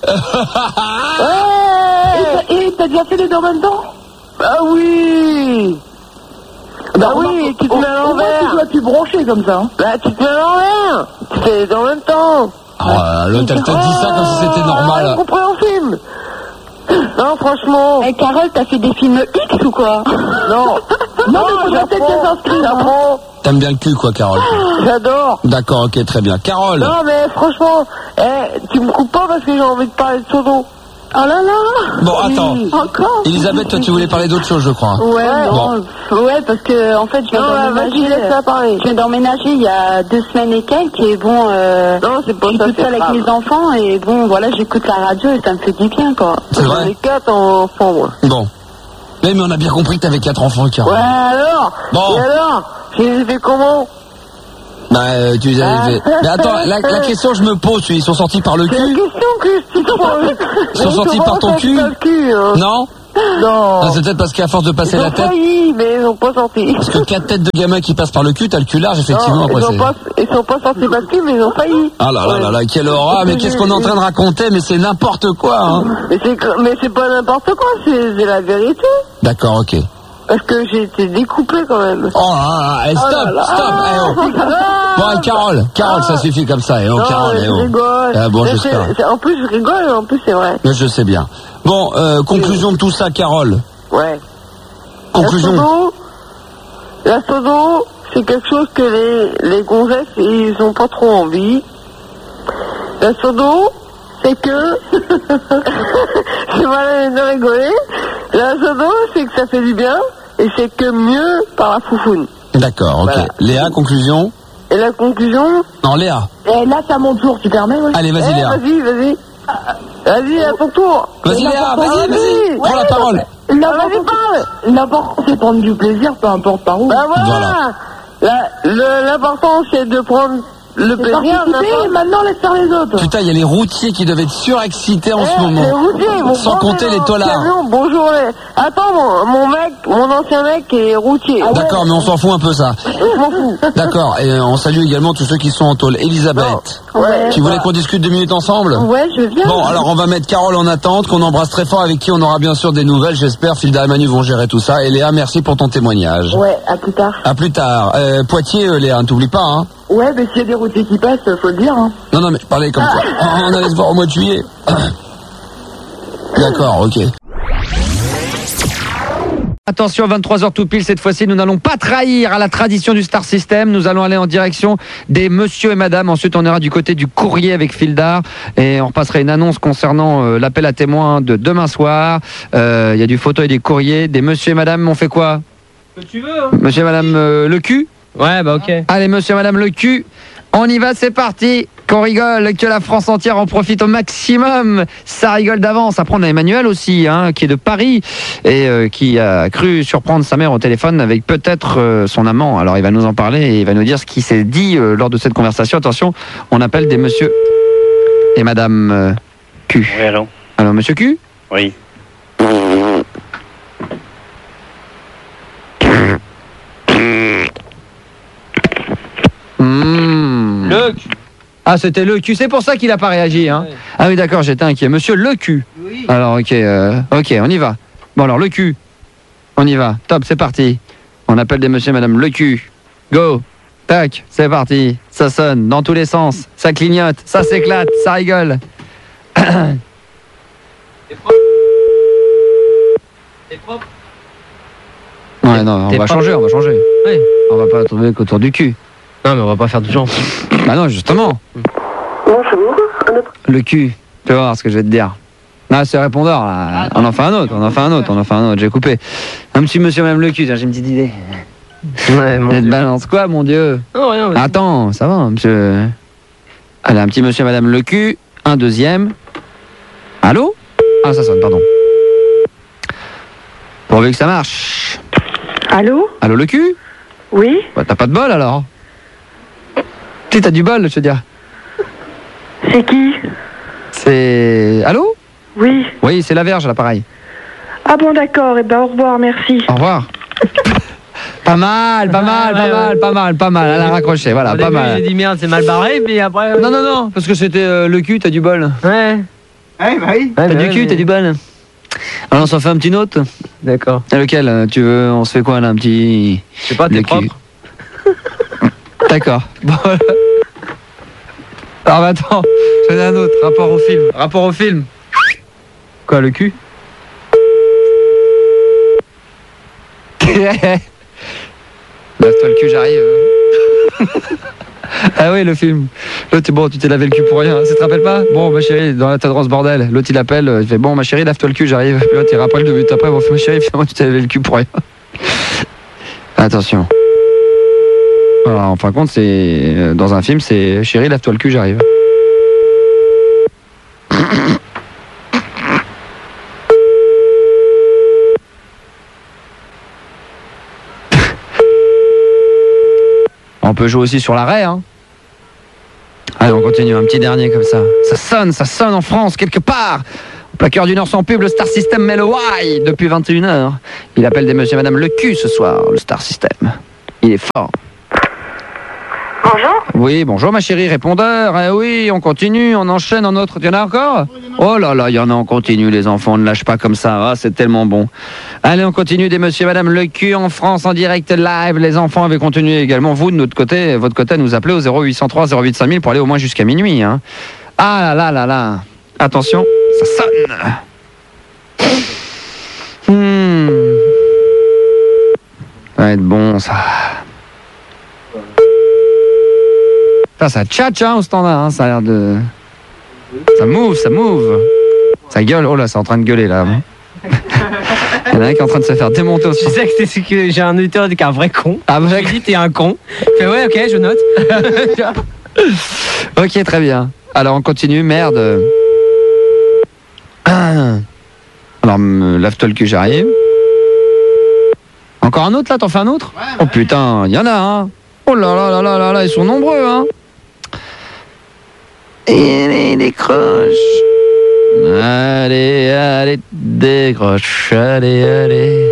Ouais. Et t'as déjà fait les deux en même temps? Ah oui. Bah oui, tu te mets à l'envers. Tu dois te brancher comme ça. Bah, tu te mets à l'envers. Tu fais les deux en même temps. Ah, l'autre, elle t'a dit ça comme si c'était normal. J'ai compris en film. Non, franchement. Carole, t'as fait des films X ou quoi? Non. Non, mais faudrait peut-être des inscrits. T'aimes bien le cul, quoi, Carole? J'adore. D'accord, ok, très bien. Carole. Non, mais franchement, tu me coupes pas parce que j'ai envie de parler de sodo. Oh là là. Bon, attends. Encore. Elisabeth, toi, tu voulais parler d'autre chose, je crois. Ouais, ouais, parce que en fait, je viens d'emménager il y a 2 semaines et quelques, et bon, non, c'est pas je suis toute seule avec mes enfants, et bon, voilà, j'écoute la radio et ça me fait du bien, quoi. C'est vrai. J'en ai 4 enfants, moi. Bon. Mais on a bien compris que t'avais 4 enfants, Carole. Ouais, alors. Bon. Et alors, je les ai fait comment? Bah, tu les avais fait. Mais attends, la question je me pose, ils sont sortis par le cul? C'est la question que Ils sont sortis par ton cul? Non? Non. Ah, c'est peut-être parce qu'à force de passer la tête. Ils ont failli, mais ils n'ont pas sorti. Parce que 4 têtes de gamins qui passent par le cul, t'as le cul large, effectivement. Non, ils sont pas sortis par le cul, mais ils ont failli. Ah là là là là, quelle horreur. Mais qu'est-ce qu'on est en train de raconter? Mais c'est n'importe quoi, hein. Mais c'est pas n'importe quoi, c'est la vérité. D'accord, ok. Parce que j'ai été découpé quand même. Oh là là, stop. Bon, Carole, ça suffit comme ça. Non, Carole, je rigole. Ah bon, j'espère. En plus, je rigole, en plus, c'est vrai. Mais je sais bien. Bon, conclusion de tout ça, Carole. Ouais. Conclusion. La sodo, c'est quelque chose que les gonzesses, ils ont pas trop envie. La sodo, c'est que... c'est mal de rigoler. La sodo, c'est que ça fait du bien, et c'est que mieux par la foufoune. D'accord, ok. Voilà. Léa, conclusion? Et la conclusion? Non, Léa. Et là, c'est à mon tour, tu permets, ouais. Allez, vas-y, Léa. Vas-y, à ton tour. Vas-y, Léa, vas-y. Prends la parole. L'important, c'est prendre du plaisir, peu importe par où. Bah voilà. L'important, c'est de prendre le plaisir. Et maintenant, laisse faire les autres. Putain, il y a les routiers qui doivent être surexcités en ce moment. Les routiers, ils vont sans compter les tolards. Bonjour. Attends, mon ancien mec est routier. D'accord, mais on s'en fout un peu, ça. Je m'en fous. D'accord, et on salue également tous ceux qui sont en tôle. Elisabeth, tu voulais qu'on discute 2 minutes ensemble? Ouais, je viens. Bon, alors on va mettre Carole en attente, qu'on embrasse très fort, avec qui on aura bien sûr des nouvelles, j'espère. Filda et Manu vont gérer tout ça. Et Léa, merci pour ton témoignage. Ouais, à plus tard. À plus tard. Poitiers, Léa, ne t'oublie pas, hein. Ouais, mais s'il y a des routiers qui passent, faut le dire, hein. Non, mais je parlais comme ça. On allait se voir au mois de juillet. D'accord, ok. Attention, 23h tout pile, cette fois-ci, nous n'allons pas trahir à la tradition du Star System. Nous allons aller en direction des monsieur et madame. Ensuite, on ira du côté du courrier avec Fildar. Et on repassera une annonce concernant l'appel à témoins de demain soir. Il y a du photo et des courriers. Des monsieur et madame, on fait quoi? Ce que tu veux, hein. Monsieur et madame le cul? Ouais, bah ok. Allez, monsieur et madame le cul, on y va, c'est parti. Qu'on rigole, que la France entière en profite au maximum. Ça rigole d'avance. Après, on a Emmanuel aussi, hein, qui est de Paris et qui a cru surprendre sa mère au téléphone avec peut-être son amant. Alors, il va nous en parler et il va nous dire ce qui s'est dit lors de cette conversation. Attention, on appelle des monsieur et madame Q. Oui, allô. Allô, monsieur Q? Oui. Le cul. Ah, c'était le cul, c'est pour ça qu'il n'a pas réagi, hein. Ouais. Ah oui, d'accord, j'étais inquiet. Monsieur le cul. Oui. Alors, ok, on y va. Bon, alors, le cul. On y va. Top, c'est parti. On appelle des monsieur et madame le cul. Go. Tac, c'est parti. Ça sonne dans tous les sens. Ça clignote, ça s'éclate, ça rigole. C'est propre. C'est propre. Ouais, non, on va changer. Ouais. On va pas trouver qu'autour du cul. Non, mais on va pas faire du genre. Bah non, justement. Bonjour. Le cul. Tu vas voir ce que je vais te dire. Non, ce répondeur, là. On en fait un autre. J'ai coupé. Un petit monsieur, même le cul, j'ai une petite idée. Ouais, mon Dieu. Balance quoi, mon Dieu? Non, rien. Vas-y. Attends, ça va, monsieur. Allez, un petit monsieur, madame le cul. Un deuxième. Allô? Ah, ça sonne, pardon. Pourvu que ça marche. Allô? Allô, le cul? Oui? Bah, t'as pas de bol, alors? Tu t'as du bol, je veux dire. C'est qui? C'est... Allô? Oui. Oui, c'est la Verge, l'appareil. Ah bon, d'accord, et ben au revoir, merci. Au revoir. Pas mal. Elle a raccroché, voilà, pas mal. J'ai dit merde, c'est mal barré, mais après... Non, parce que c'était le cul, t'as du bol. Ouais. Ouais, bah oui. T'as du cul, t'as du bol. Alors on s'en fait un petit note. D'accord. Et lequel tu veux? On se fait quoi là, un petit... Je sais pas, t'es propre. D'accord. Bon. Alors attends, j'en ai un autre. Rapport au film. Quoi, le cul? Lève-toi le cul, j'arrive. Ah oui, le film. L'autre, bon, tu t'es lavé le cul pour rien, ça te rappelle pas? Bon, ma chérie, dans ce bordel. L'autre, il appelle, il fait, bon, ma chérie, lave-toi le cul, j'arrive. Puis l'autre, il rappelle 2 minutes après, bon, ma chérie, finalement, tu t'es lavé le cul pour rien. Attention. Alors, en fin de compte, c'est, dans un film, c'est, chérie, lave-toi le cul, j'arrive. On peut jouer aussi sur l'arrêt, hein. Allez, on continue, un petit dernier comme ça. Ça sonne en France, quelque part. Au placard du Nord sans pub, le Star System met le Y depuis 21h. Il appelle des monsieur et madame le cul ce soir, le Star System. Il est fort. Bonjour. Oui, bonjour ma chérie, répondeur. Eh oui, on continue, on enchaîne en autre. Il y en a encore? Oh là là, il y en a, on continue, les enfants, ne lâche pas comme ça. Ah, c'est tellement bon. Allez, on continue des monsieur et madame le cul en France en direct live. Les enfants avaient continué également. Vous, de notre côté, votre côté, nous appelez au 0803 08 5000 pour aller au moins jusqu'à minuit. Hein. Ah là là là là. Attention, ça sonne. Ça va être bon, ça. Ça tchatche hein, au standard, hein, ça a l'air de... Ça move. Ça gueule, oh là, c'est en train de gueuler là. Il y en a un qui est en train de se faire démonter au standard. Tu sais que j'ai un auditeur qui est un vrai con. Ah vrai? Je lui dis t'es un con. Il fait ouais ok, je note. Ok, très bien. Alors on continue, merde. Alors, lave-toi le cul, j'arrive. Encore un autre là, t'en fais un autre? Oh putain, il y en a, hein. Oh là là là là là là, ils sont nombreux, hein. Et décroche. Allez, décroche. Allez.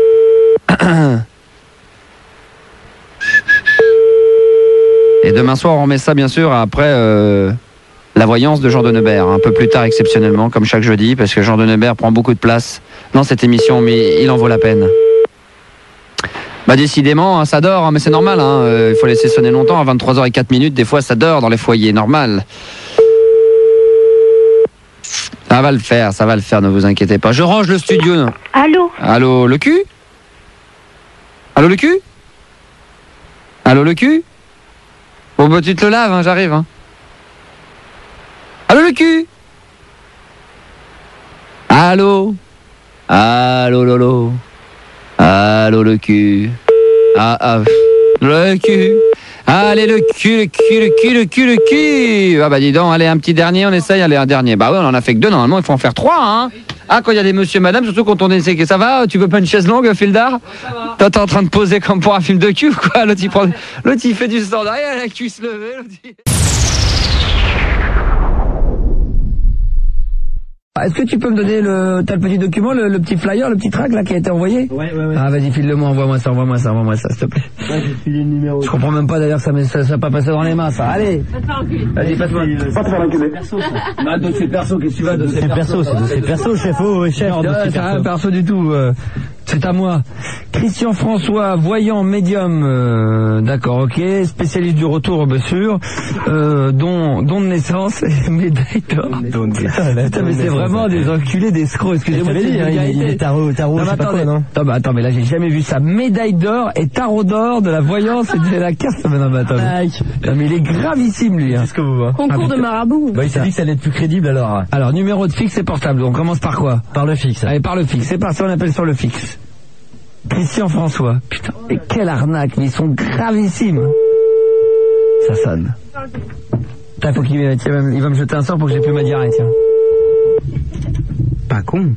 Et demain soir, on remet ça, bien sûr, après la voyance de Jean de Neubert. Un peu plus tard, exceptionnellement, comme chaque jeudi, parce que Jean de Neubert prend beaucoup de place dans cette émission, mais il en vaut la peine. Bah décidément, hein, ça dort, hein, mais c'est normal, hein, il faut laisser sonner longtemps, à 23h04, des fois ça dort dans les foyers, normal. Ça va le faire, ne vous inquiétez pas. Je range le studio. Non. Allô, le cul? Allô, le cul? Allô, le cul? Bon bah tu te le laves, hein, j'arrive. Hein. Allô, le cul? Allô, lolo. Allô le cul. Le cul. Allez le cul. Ah bah dis donc, allez un petit dernier, on essaye, allez un dernier. Bah ouais, on en a fait que 2, normalement il faut en faire 3, hein. Ah, quand il y a des monsieur madame, surtout quand on essaie que ça va, tu veux pas une chaise longue, Fildar? Toi t'es en train de poser comme pour un film de cul ou quoi? L'autre il fait du standard, il a la cuisse levée. Est-ce que tu peux me donner t'as le petit document, le petit flyer, le petit tract là qui a été envoyé? Ouais. Ah vas-y, file-le-moi, envoie-moi ça, s'il te plaît. Ouais, j'ai filé le numéro. Je comprends même pas d'ailleurs que ça pas passé dans les mains, ça. Allez. Vas-y, passe-moi. Pas te faire l'enculer. Dossier perso, qu'est-ce que tu vas? Dossier perso, c'est dossier perso, chef. Oh, chef. C'est rien perso du tout. C'est à moi. Christian François, voyant médium, d'accord, ok, spécialiste du retour, bien sûr, don de naissance, médaille d'or. Putain, mais c'est vraiment des enculés, des escrocs, excusez-moi. Il est tarot, je sais pas quoi, non? Attends, mais là j'ai jamais vu ça. Médaille d'or et tarot d'or de la voyance et de la carte. Non, mais il est gravissime, lui. Qu'est-ce que vous voyez? Concours de marabout. Bah, il s'est dit que ça allait être plus crédible, alors. Alors, numéro de fixe et portable. On commence par quoi? Par le fixe. Allez, par le fixe. C'est parti, on appelle sur le fixe. Christian François. Putain, mais quelle arnaque, mais ils sont gravissimes. Ça sonne. Putain, faut il va me jeter un sort pour que j'ai plus ma diarrhée, tiens. Pas con.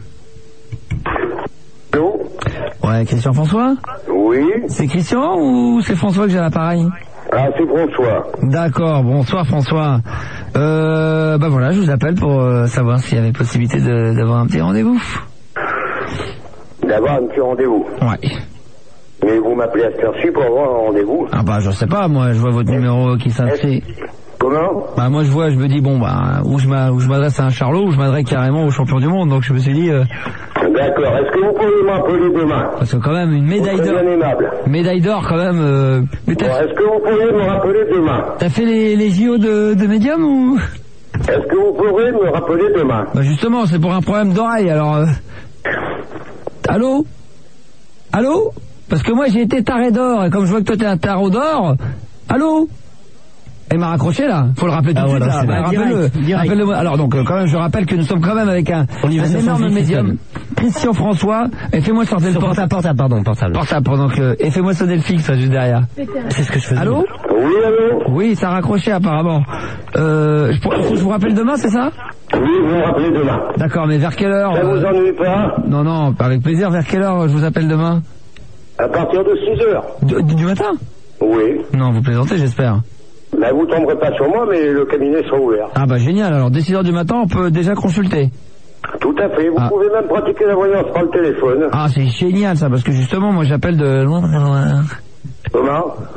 Allô? Ouais, Christian François? Oui. C'est Christian ou c'est François que j'ai à l'appareil? Ah, c'est François. D'accord, bonsoir François. Bah voilà, je vous appelle pour savoir s'il y avait possibilité d'avoir un petit rendez-vous. D'avoir un petit rendez-vous? Ouais. Mais vous m'appelez à cette heure-ci pour avoir un rendez-vous? Ah bah je sais pas, moi je vois votre numéro qui s'inscrit. Comment? Bah moi je me dis bon bah où je m'adresse à un charlot ou je m'adresse carrément au champion du monde, donc je me suis dit D'accord, est-ce que vous pouvez m'appeler demain? Parce que quand même une médaille d'or. Bien aimable. Médaille d'or quand même mais est-ce que vous pouvez me rappeler demain? T'as fait les JO de médium ou? Est-ce que vous pourrez me rappeler demain? Bah justement, c'est pour un problème d'oreille, alors Allô? Parce que moi j'ai été taré d'or, et comme je vois que toi t'es un tarot d'or. Allô? Il m'a raccroché là, faut le rappeler tout de suite. Voilà, Là. Rappelle-le. Alors donc quand même, je rappelle que nous sommes quand même avec un énorme médium, Christian François. Et fais-moi sortir le portable. Portable pendant que et fais-moi sonner le fixe juste derrière. C'est ce que je faisais. Allô? Oui, allô? Oui, ça a raccroché apparemment. Je vous rappelle demain, c'est ça? Oui, vous me rappelez demain. D'accord, mais vers quelle heure? Ça vous ennuie pas? Non, avec plaisir. Vers quelle heure je vous appelle demain? À partir de 6h. Du matin? Oui. Non, vous plaisantez, j'espère. Ben, vous tomberez pas sur moi, mais le cabinet sera ouvert. Ah bah génial, alors dès 6h du matin, on peut déjà consulter. Tout à fait, vous pouvez même pratiquer la voyance par le téléphone. Ah, c'est génial ça, parce que justement, moi j'appelle de loin. Comment?